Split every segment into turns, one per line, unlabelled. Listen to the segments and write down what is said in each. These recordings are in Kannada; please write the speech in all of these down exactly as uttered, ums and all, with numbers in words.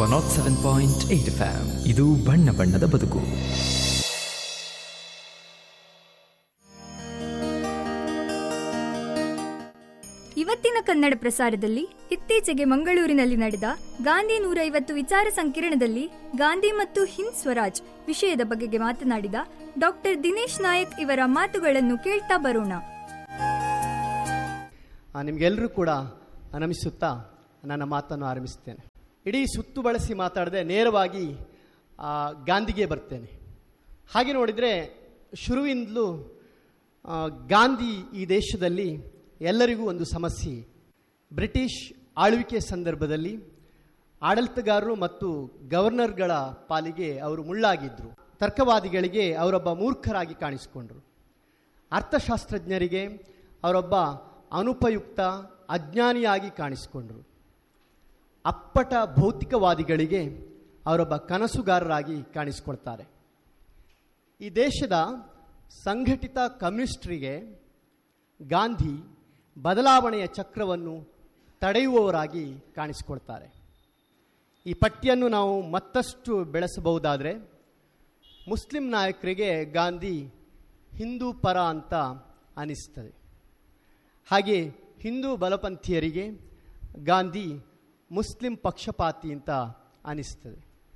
One not seven point eight F M. ಇದು ಬಣ್ಣ ಬಣ್ಣದ ಬದುಕು.
ಇವತ್ತಿನ ಕನ್ನಡ ಪ್ರಸಾರದಲ್ಲಿ ಇತ್ತೀಚೆಗೆ ಮಂಗಳೂರಿನಲ್ಲಿ ನಡೆದ ಗಾಂಧಿ ನೂರೈವತ್ತು ವಿಚಾರ ಸಂಕಿರಣದಲ್ಲಿ ಗಾಂಧಿ ಮತ್ತು ಹಿಂದ್ ಸ್ವರಾಜ್ ವಿಷಯದ ಬಗೆಗೆ ಮಾತನಾಡಿದ ಡಾಕ್ಟರ್ ದಿನೇಶ್ ನಾಯಕ್ ಇವರ ಮಾತುಗಳನ್ನು ಕೇಳ್ತಾ ಬರೋಣ.
ನಿಮ್ಗೆಲ್ಲರೂ ಕೂಡ ನಮಿಸುತ್ತಾ ನನ್ನ ಮಾತನ್ನು ಆರಂಭಿಸ್ತೇನೆ. ಇಡೀ ಸುತ್ತು ಬಳಸಿ ಮಾತಾಡದೆ ನೇರವಾಗಿ ಗಾಂಧಿಗೆ ಬರ್ತೇನೆ. ಹಾಗೆ ನೋಡಿದರೆ ಶುರುವಿಂದಲೂ ಗಾಂಧಿ ಈ ದೇಶದಲ್ಲಿ ಎಲ್ಲರಿಗೂ ಒಂದು ಸಮಸ್ಯೆ. ಬ್ರಿಟಿಷ್ ಆಳ್ವಿಕೆ ಸಂದರ್ಭದಲ್ಲಿ ಆಡಳಿತಗಾರರು ಮತ್ತು ಗವರ್ನರ್ಗಳ ಪಾಲಿಗೆ ಅವರು ಮುಳ್ಳಾಗಿದ್ದರು. ತರ್ಕವಾದಿಗಳಿಗೆ ಅವರೊಬ್ಬ ಮೂರ್ಖರಾಗಿ ಕಾಣಿಸಿಕೊಂಡರು. ಅರ್ಥಶಾಸ್ತ್ರಜ್ಞರಿಗೆ ಅವರೊಬ್ಬ ಅನುಪಯುಕ್ತ ಅಜ್ಞಾನಿಯಾಗಿ ಕಾಣಿಸಿಕೊಂಡರು. ಅಪ್ಪಟ ಭೌತಿಕವಾದಿಗಳಿಗೆ ಅವರೊಬ್ಬ ಕನಸುಗಾರರಾಗಿ ಕಾಣಿಸಿಕೊಳ್ತಾರೆ. ಈ ದೇಶದ ಸಂಘಟಿತ ಕಮ್ಯುನಿಸ್ಟರಿಗೆ ಗಾಂಧಿ ಬದಲಾವಣೆಯ ಚಕ್ರವನ್ನು ತಡೆಯುವವರಾಗಿ ಕಾಣಿಸಿಕೊಳ್ತಾರೆ. ಈ ಪಟ್ಟಿಯನ್ನು ನಾವು ಮತ್ತಷ್ಟು ಬೆಳೆಸಬಹುದಾದರೆ ಮುಸ್ಲಿಂ ನಾಯಕರಿಗೆ ಗಾಂಧಿ ಹಿಂದೂ ಪರ ಅಂತ ಅನಿಸ್ತದೆ. ಹಾಗೆ ಹಿಂದೂ ಬಲಪಂಥೀಯರಿಗೆ ಗಾಂಧಿ ಮುಸ್ಲಿಂ ಪಕ್ಷಪಾತಿ ಅಂತ ಅನಿಸ್ತದೆ.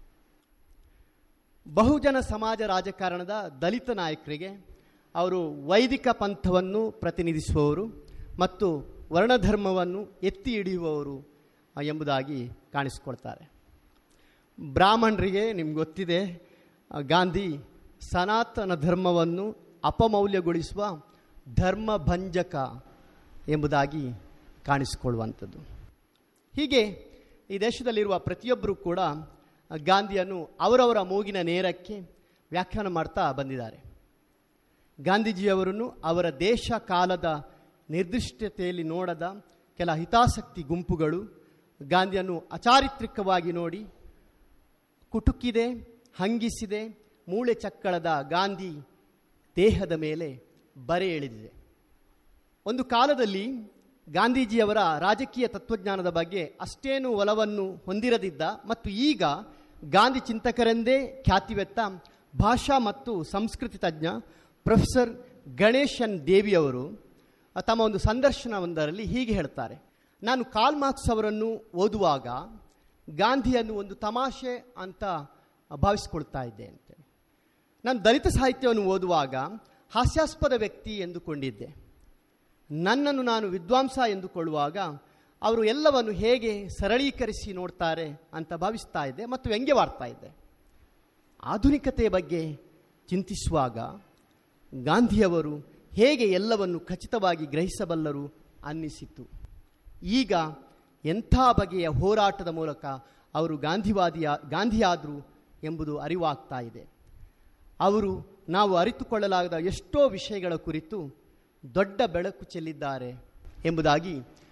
ಬಹುಜನ ಸಮಾಜ ರಾಜಕಾರಣದ ದಲಿತ ನಾಯಕರಿಗೆ ಅವರು ವೈದಿಕ ಪಂಥವನ್ನು ಪ್ರತಿನಿಧಿಸುವವರು ಮತ್ತು ವರ್ಣಧರ್ಮವನ್ನು ಎತ್ತಿ ಹಿಡಿಯುವವರು ಎಂಬುದಾಗಿ ಕಾಣಿಸಿಕೊಳ್ತಾರೆ. ಬ್ರಾಹ್ಮಣರಿಗೆ ನಿಮ್ಗೆ ಗೊತ್ತಿದೆ, ಗಾಂಧಿ ಸನಾತನ ಧರ್ಮವನ್ನು ಅಪಮೌಲ್ಯಗೊಳಿಸುವ ಧರ್ಮಭಂಜಕ ಎಂಬುದಾಗಿ ಕಾಣಿಸಿಕೊಳ್ಳುವಂಥದ್ದು. ಹೀಗೆ ಈ ದೇಶದಲ್ಲಿರುವ ಪ್ರತಿಯೊಬ್ಬರೂ ಕೂಡ ಗಾಂಧಿಯನ್ನು ಅವರವರ ಮೂಗಿನ ನೇರಕ್ಕೆ ವ್ಯಾಖ್ಯಾನ ಮಾಡ್ತಾ ಬಂದಿದ್ದಾರೆ. ಗಾಂಧೀಜಿಯವರನ್ನು ಅವರ ದೇಶ ಕಾಲದ ನಿರ್ದಿಷ್ಟತೆಯಲ್ಲಿ ನೋಡದ ಕೆಲ ಹಿತಾಸಕ್ತಿ ಗುಂಪುಗಳು ಗಾಂಧಿಯನ್ನು ಅಚಾರಿತ್ರಿಕವಾಗಿ ನೋಡಿ ಕುಟುಕಿದೆ, ಹಂಗಿಸಿದೆ, ಮೂಳೆ ಚಕ್ಕಳದ ಗಾಂಧಿ ದೇಹದ ಮೇಲೆ ಬರೆ ಎಳೆದಿದೆ. ಒಂದು ಕಾಲದಲ್ಲಿ ಗಾಂಧೀಜಿಯವರ ರಾಜಕೀಯ ತತ್ವಜ್ಞಾನದ ಬಗ್ಗೆ ಅಷ್ಟೇನು ಒಲವನ್ನು ಹೊಂದಿರದಿದ್ದ ಮತ್ತು ಈಗ ಗಾಂಧಿ ಚಿಂತಕರೆಂದೇ ಖ್ಯಾತಿವೆತ್ತ ಭಾಷಾ ಮತ್ತು ಸಂಸ್ಕೃತಿ ತಜ್ಞ ಪ್ರೊಫೆಸರ್ ಗಣೇಶನ್ ದೇವಿಯವರು ತಮ್ಮ ಒಂದು ಸಂದರ್ಶನವೊಂದರಲ್ಲಿ ಹೀಗೆ ಹೇಳ್ತಾರೆ: ನಾನು ಕಾರ್ಲ್ ಮಾರ್ಕ್ಸ್ ಅವರನ್ನು ಓದುವಾಗ ಗಾಂಧಿಯನ್ನು ಒಂದು ತಮಾಷೆ ಅಂತ ಭಾವಿಸಿಕೊಳ್ತಾ ಇದ್ದೆ ಅಂತೇಳಿ. ನಾನು ದಲಿತ ಸಾಹಿತ್ಯವನ್ನು ಓದುವಾಗ ಹಾಸ್ಯಾಸ್ಪದ ವ್ಯಕ್ತಿ ಎಂದುಕೊಂಡಿದ್ದೆ. ನನ್ನನ್ನು ನಾನು ವಿದ್ವಾಂಸ ಎಂದುಕೊಳ್ಳುವಾಗ ಅವರು ಎಲ್ಲವನ್ನು ಹೇಗೆ ಸರಳೀಕರಿಸಿ ನೋಡ್ತಾರೆ ಅಂತ ಭಾವಿಸ್ತಾ ಇದ್ದೆ ಮತ್ತು ವ್ಯಂಗ್ಯವಾಡ್ತಾ ಇದ್ದೆ. ಆಧುನಿಕತೆಯ ಬಗ್ಗೆ ಚಿಂತಿಸುವಾಗ ಗಾಂಧಿಯವರು ಹೇಗೆ ಎಲ್ಲವನ್ನು ಖಚಿತವಾಗಿ ಗ್ರಹಿಸಬಲ್ಲರು ಅನ್ನಿಸಿತು. ಈಗ ಎಂಥ ಬಗೆಯ ಹೋರಾಟದ ಮೂಲಕ ಅವರು ಗಾಂಧಿವಾದಿಯ ಗಾಂಧಿಯಾದರು ಎಂಬುದು ಅರಿವಾಗ್ತಾ ಇದೆ. ಅವರು ನಾವು ಅರಿತುಕೊಳ್ಳಲಾಗದ ಎಷ್ಟೋ ವಿಷಯಗಳ ಕುರಿತು ದೊಡ್ಡ ಬೆಳಕು ಚೆಲ್ಲಿದ್ದಾರೆ ಎಂಬುದಾಗಿ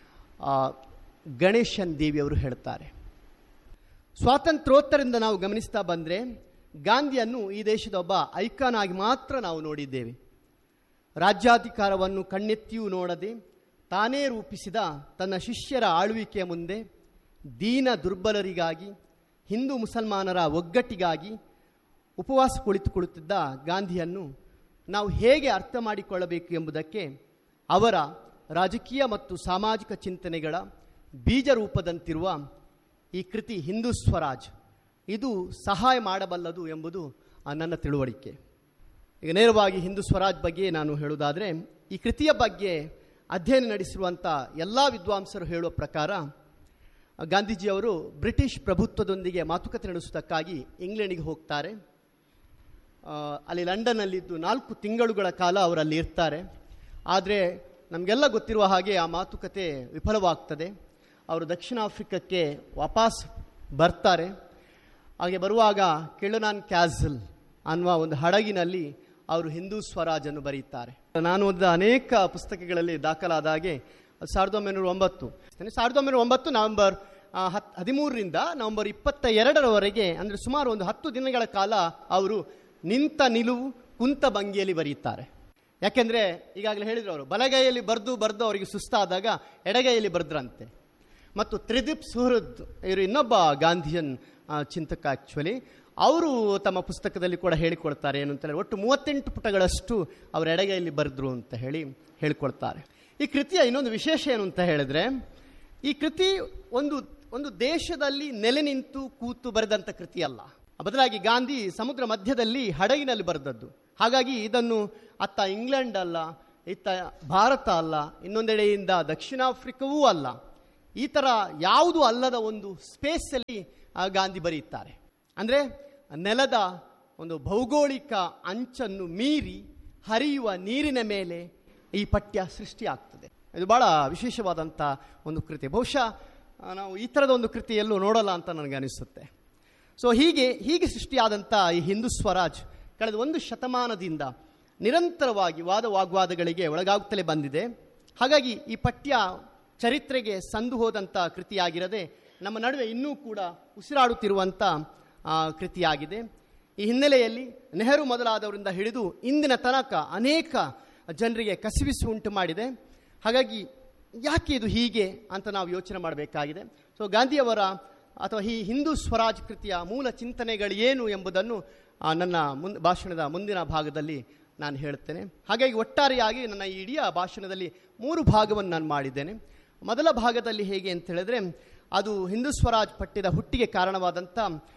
ಗಣೇಶನ್ ದೇವಿಯವರು ಹೇಳ್ತಾರೆ. ಸ್ವಾತಂತ್ರ್ಯೋತ್ತರದಿಂದ ನಾವು ಗಮನಿಸ್ತಾ ಬಂದರೆ ಗಾಂಧಿಯನ್ನು ಈ ದೇಶದ ಒಬ್ಬ ಐಕಾನ್ ಆಗಿ ಮಾತ್ರ ನಾವು ನೋಡಿದ್ದೇವೆ. ರಾಜ್ಯಾಧಿಕಾರವನ್ನು ಕಣ್ಣೆತ್ತಿಯೂ ನೋಡದೆ ತಾನೇ ರೂಪಿಸಿದ ತನ್ನ ಶಿಷ್ಯರ ಆಳ್ವಿಕೆಯ ಮುಂದೆ ದೀನ ದುರ್ಬಲರಿಗಾಗಿ, ಹಿಂದೂ ಮುಸಲ್ಮಾನರ ಒಗ್ಗಟ್ಟಿಗಾಗಿ ಉಪವಾಸ ಕುಳಿತುಕೊಳ್ಳುತ್ತಿದ್ದ ಗಾಂಧಿಯನ್ನು ನಾವು ಹೇಗೆ ಅರ್ಥ ಮಾಡಿಕೊಳ್ಳಬೇಕು ಎಂಬುದಕ್ಕೆ ಅವರ ರಾಜಕೀಯ ಮತ್ತು ಸಾಮಾಜಿಕ ಚಿಂತನೆಗಳ ಬೀಜ ರೂಪದಂತಿರುವ ಈ ಕೃತಿ ಹಿಂದೂ ಸ್ವರಾಜ್ ಇದು ಸಹಾಯ ಮಾಡಬಲ್ಲದು ಎಂಬುದು ನನ್ನ ತಿಳುವಳಿಕೆ. ಈಗ ನೇರವಾಗಿ ಹಿಂದೂ ಸ್ವರಾಜ್ ಬಗ್ಗೆ ನಾನು ಹೇಳುವುದಾದರೆ, ಈ ಕೃತಿಯ ಬಗ್ಗೆ ಅಧ್ಯಯನ ನಡೆಸಿರುವಂಥ ಎಲ್ಲ ವಿದ್ವಾಂಸರು ಹೇಳುವ ಪ್ರಕಾರ ಗಾಂಧೀಜಿಯವರು ಬ್ರಿಟಿಷ್ ಪ್ರಭುತ್ವದೊಂದಿಗೆ ಮಾತುಕತೆ ನಡೆಸುವುದಕ್ಕಾಗಿ ಇಂಗ್ಲೆಂಡಿಗೆ ಹೋಗ್ತಾರೆ. ಅಲ್ಲಿ ಲಂಡನ್ನಲ್ಲಿದ್ದು ನಾಲ್ಕು ತಿಂಗಳುಗಳ ಕಾಲ ಅವರಲ್ಲಿ ಇರ್ತಾರೆ. ಆದರೆ ನಮಗೆಲ್ಲ ಗೊತ್ತಿರುವ ಹಾಗೆ ಆ ಮಾತುಕತೆ ವಿಫಲವಾಗ್ತದೆ. ಅವರು ದಕ್ಷಿಣ ಆಫ್ರಿಕಕ್ಕೆ ವಾಪಸ್ ಬರ್ತಾರೆ. ಹಾಗೆ ಬರುವಾಗ ಕೆಳನಾನ್ ಕ್ಯಾಸಲ್ ಅನ್ನುವ ಒಂದು ಹಡಗಿನಲ್ಲಿ ಅವರು ಹಿಂದೂ ಸ್ವರಾಜನ್ನು ಬರೆಯುತ್ತಾರೆ. ನಾನು ಓದಿದ ಅನೇಕ ಪುಸ್ತಕಗಳಲ್ಲಿ ದಾಖಲಾದ ಹಾಗೆ ಸಾವಿರದ ಒಂಬೈನೂರ ಒಂಬತ್ತು ಸಾವಿರದ ಒಂಬೈನೂರ ಒಂಬತ್ತು ನವೆಂಬರ್ ಹತ್ ಹದಿಮೂರರಿಂದ ನವೆಂಬರ್ ಇಪ್ಪತ್ತ ಎರಡರವರೆಗೆ ಅಂದರೆ ಸುಮಾರು ಒಂದು ಹತ್ತು ದಿನಗಳ ಕಾಲ ಅವರು ನಿಂತ ನಿಲುವು ಕುಂತ ಭಂಗಿಯಲ್ಲಿ ಬರೆಯುತ್ತಾರೆ. ಯಾಕೆಂದರೆ ಈಗಾಗಲೇ ಹೇಳಿದ್ರು, ಅವರು ಬಲಗೈಯಲ್ಲಿ ಬರೆದು ಬರೆದು ಅವರಿಗೆ ಸುಸ್ತಾದಾಗ ಎಡಗೈಯಲ್ಲಿ ಬರೆದ್ರಂತೆ. ಮತ್ತು ತ್ರಿದೀಪ್ ಸುಹೃದ್ ಇವರು ಇನ್ನೊಬ್ಬ ಗಾಂಧಿಯನ್ ಚಿಂತಕ ಆ್ಯಕ್ಚುಲಿ. ಅವರು ತಮ್ಮ ಪುಸ್ತಕದಲ್ಲಿ ಕೂಡ ಹೇಳಿಕೊಡ್ತಾರೆ ಏನು ಅಂತೇಳಿ ಒಟ್ಟು ಮೂವತ್ತೆಂಟು ಪುಟಗಳಷ್ಟು ಅವರ ಎಡಗೈಯಲ್ಲಿ ಬರೆದ್ರು ಅಂತ ಹೇಳಿ ಹೇಳಿಕೊಡ್ತಾರೆ. ಈ ಕೃತಿಯ ಇನ್ನೊಂದು ವಿಶೇಷ ಏನು ಅಂತ ಹೇಳಿದ್ರೆ, ಈ ಕೃತಿ ಒಂದು ಒಂದು ದೇಶದಲ್ಲಿ ನೆಲೆ ನಿಂತು ಕೂತು ಬರೆದಂಥ ಕೃತಿ ಅಲ್ಲ. ಬದಲಾಗಿ ಗಾಂಧಿ ಸಮುದ್ರ ಮಧ್ಯದಲ್ಲಿ ಹಡಗಿನಲ್ಲಿ ಬರೆದದ್ದು. ಹಾಗಾಗಿ ಇದನ್ನು ಅತ್ತ ಇಂಗ್ಲೆಂಡ್ ಅಲ್ಲ, ಇತ್ತ ಭಾರತ ಅಲ್ಲ, ಇನ್ನೊಂದೆಡೆಯಿಂದ ದಕ್ಷಿಣ ಆಫ್ರಿಕವೂ ಅಲ್ಲ, ಈ ಥರ ಯಾವುದು ಅಲ್ಲದ ಒಂದು ಸ್ಪೇಸಲ್ಲಿ ಗಾಂಧಿ ಬರೆಯುತ್ತಾರೆ. ಅಂದರೆ ನೆಲದ ಒಂದು ಭೌಗೋಳಿಕ ಅಂಚನ್ನು ಮೀರಿ ಹರಿಯುವ ನೀರಿನ ಮೇಲೆ ಈ ಪಠ್ಯ ಸೃಷ್ಟಿಯಾಗ್ತದೆ. ಇದು ಭಾಳ ವಿಶೇಷವಾದಂಥ ಒಂದು ಕೃತಿ. ಬಹುಶಃ ನಾವು ಈ ಥರದ ಒಂದು ಕೃತಿಯಲ್ಲೂ ನೋಡಲ್ಲ ಅಂತ ನನಗೆ ಅನಿಸುತ್ತೆ. ಸೊ ಹೀಗೆ ಹೀಗೆ ಸೃಷ್ಟಿಯಾದಂಥ ಈ ಹಿಂದೂ ಸ್ವರಾಜ್ ಕಳೆದ ಒಂದು ಶತಮಾನದಿಂದ ನಿರಂತರವಾಗಿ ವಾದ ವಾಗ್ವಾದಗಳಿಗೆ ಒಳಗಾಗುತ್ತಲೇ ಬಂದಿದೆ. ಹಾಗಾಗಿ ಈ ಪಠ್ಯ ಚರಿತ್ರೆಗೆ ಸಂದು ಹೋದಂಥ ಕೃತಿಯಾಗಿರದೆ ನಮ್ಮ ನಡುವೆ ಇನ್ನೂ ಕೂಡ ಉಸಿರಾಡುತ್ತಿರುವಂಥ ಕೃತಿಯಾಗಿದೆ. ಈ ಹಿನ್ನೆಲೆಯಲ್ಲಿ ನೆಹರು ಮೊದಲಾದವರಿಂದ ಹಿಡಿದು ಇಂದಿನ ತನಕ ಅನೇಕ ಜನರಿಗೆ ಕಸಿವಿಸಿ ಉಂಟು ಮಾಡಿದೆ. ಹಾಗಾಗಿ ಯಾಕೆ ಇದು ಹೀಗೆ ಅಂತ ನಾವು ಯೋಚನೆ ಮಾಡಬೇಕಾಗಿದೆ. ಸೊ ಗಾಂಧಿಯವರ ಅಥವಾ ಈ ಹಿಂದೂ ಸ್ವರಾಜ್ ಕೃತಿಯ ಮೂಲ ಚಿಂತನೆಗಳು ಏನು ಎಂಬುದನ್ನು ನನ್ನ ಮುನ್ ಭಾಷಣದ ಮುಂದಿನ ಭಾಗದಲ್ಲಿ ನಾನು ಹೇಳುತ್ತೇನೆ. ಹಾಗಾಗಿ ಒಟ್ಟಾರೆಯಾಗಿ ನನ್ನ ಈ ಇಡೀ ಭಾಷಣದಲ್ಲಿ ಮೂರು ಭಾಗವನ್ನು ನಾನು ಮಾಡಿದ್ದೇನೆ. ಮೊದಲ ಭಾಗದಲ್ಲಿ ಹೇಗೆ ಅಂತ ಹೇಳಿದ್ರೆ, ಅದು ಹಿಂದೂ ಸ್ವರಾಜ್ ಪಠ್ಯದ ಹುಟ್ಟಿಗೆ ಕಾರಣವಾದಂಥ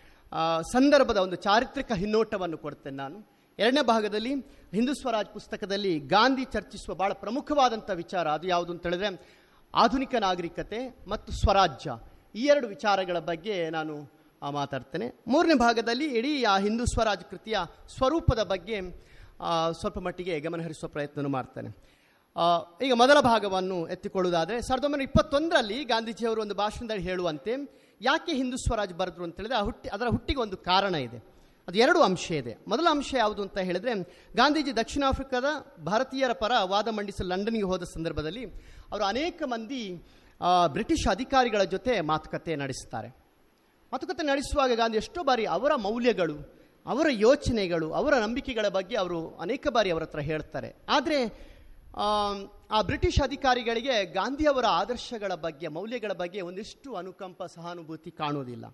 ಸಂದರ್ಭದ ಒಂದು ಚಾರಿತ್ರಿಕ ಹಿನ್ನೋಟವನ್ನು ಕೊಡ್ತೇನೆ ನಾನು. ಎರಡನೇ ಭಾಗದಲ್ಲಿ ಹಿಂದೂ ಸ್ವರಾಜ್ ಪುಸ್ತಕದಲ್ಲಿ ಗಾಂಧಿ ಚರ್ಚಿಸುವ ಭಾಳ ಪ್ರಮುಖವಾದಂಥ ವಿಚಾರ ಅದು ಯಾವುದು ಅಂತ ಹೇಳಿದ್ರೆ ಆಧುನಿಕ ನಾಗರಿಕತೆ ಮತ್ತು ಸ್ವರಾಜ್ಯ, ಈ ಎರಡು ವಿಚಾರಗಳ ಬಗ್ಗೆ ನಾನು ಮಾತಾಡ್ತೇನೆ. ಮೂರನೇ ಭಾಗದಲ್ಲಿ ಇಡೀ ಆ ಹಿಂದೂ ಸ್ವರಾಜ್ ಕೃತಿಯ ಸ್ವರೂಪದ ಬಗ್ಗೆ ಸ್ವಲ್ಪ ಮಟ್ಟಿಗೆ ಗಮನಹರಿಸುವ ಪ್ರಯತ್ನ ಮಾಡ್ತೇನೆ. ಈಗ ಮೊದಲ ಭಾಗವನ್ನು ಎತ್ತಿಕೊಳ್ಳುವುದಾದರೆ, ಸಾವಿರದ ಒಂಬೈನೂರ ಇಪ್ಪತ್ತೊಂದರಲ್ಲಿ ಗಾಂಧೀಜಿಯವರು ಒಂದು ಭಾಷಣದಲ್ಲಿ ಹೇಳುವಂತೆ ಯಾಕೆ ಹಿಂದೂ ಸ್ವರಾಜ್ ಬರೆದ್ರು ಅಂತ ಹೇಳಿದ್ರೆ, ಆ ಹುಟ್ಟಿ ಅದರ ಹುಟ್ಟಿಗೆ ಒಂದು ಕಾರಣ ಇದೆ. ಅದು ಎರಡು ಅಂಶ ಇದೆ. ಮೊದಲ ಅಂಶ ಯಾವುದು ಅಂತ ಹೇಳಿದ್ರೆ, ಗಾಂಧೀಜಿ ದಕ್ಷಿಣ ಆಫ್ರಿಕಾದ ಭಾರತೀಯರ ಪರ ವಾದ ಮಂಡಿಸಲು ಲಂಡನ್ಗೆ ಹೋದ ಸಂದರ್ಭದಲ್ಲಿ ಅವರು ಅನೇಕ ಮಂದಿ ಬ್ರಿಟಿಷ್ ಅಧಿಕಾರಿಗಳ ಜೊತೆ ಮಾತುಕತೆ ನಡೆಸ್ತಾರೆ. ಮಾತುಕತೆ ನಡೆಸುವಾಗ ಗಾಂಧಿ ಎಷ್ಟೋ ಬಾರಿ ಅವರ ಮೌಲ್ಯಗಳು, ಅವರ ಯೋಚನೆಗಳು, ಅವರ ನಂಬಿಕೆಗಳ ಬಗ್ಗೆ ಅವರು ಅನೇಕ ಬಾರಿ ಅವರ ಹತ್ರ ಹೇಳ್ತಾರೆ. ಆದರೆ ಆ ಬ್ರಿಟಿಷ್ ಅಧಿಕಾರಿಗಳಿಗೆ ಗಾಂಧಿಯವರ ಆದರ್ಶಗಳ ಬಗ್ಗೆ, ಮೌಲ್ಯಗಳ ಬಗ್ಗೆ ಒಂದಿಷ್ಟು ಅನುಕಂಪ, ಸಹಾನುಭೂತಿ ಕಾಣುವುದಿಲ್ಲ.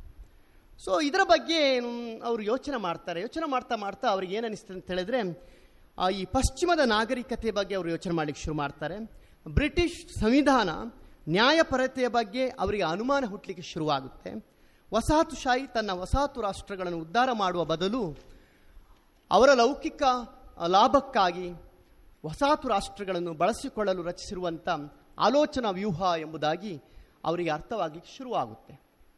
ಸೊ ಇದರ ಬಗ್ಗೆ ಅವರು ಯೋಚನೆ ಮಾಡ್ತಾರೆ. ಯೋಚನೆ ಮಾಡ್ತಾ ಮಾಡ್ತಾ ಅವ್ರಿಗೆ ಏನು ಅನಿಸ್ತದೆ ಅಂತ ಹೇಳಿದ್ರೆ, ಈ ಪಶ್ಚಿಮದ ನಾಗರಿಕತೆ ಬಗ್ಗೆ ಅವರು ಯೋಚನೆ ಮಾಡಲಿಕ್ಕೆ ಶುರು ಮಾಡ್ತಾರೆ. ಬ್ರಿಟಿಷ್ ಸಂವಿಧಾನ, ನ್ಯಾಯಪರತೆಯ ಬಗ್ಗೆ ಅವರಿಗೆ ಅನುಮಾನ ಹುಟ್ಟಲಿಕ್ಕೆ ಶುರುವಾಗುತ್ತೆ. ವಸಾಹತುಶಾಹಿ ತನ್ನ ವಸಾಹತು ರಾಷ್ಟ್ರಗಳನ್ನು ಉದ್ಧಾರ ಮಾಡುವ ಬದಲು ಅವರ ಲೌಕಿಕ ಲಾಭಕ್ಕಾಗಿ ವಸಾಹತು ರಾಷ್ಟ್ರಗಳನ್ನು ಬಳಸಿಕೊಳ್ಳಲು ರಚಿಸಿರುವಂಥ ಆಲೋಚನಾ ವ್ಯೂಹ ಎಂಬುದಾಗಿ ಅವರಿಗೆ ಅರ್ಥವಾಗಲಿಕ್ಕೆ ಶುರುವಾಗುತ್ತೆ.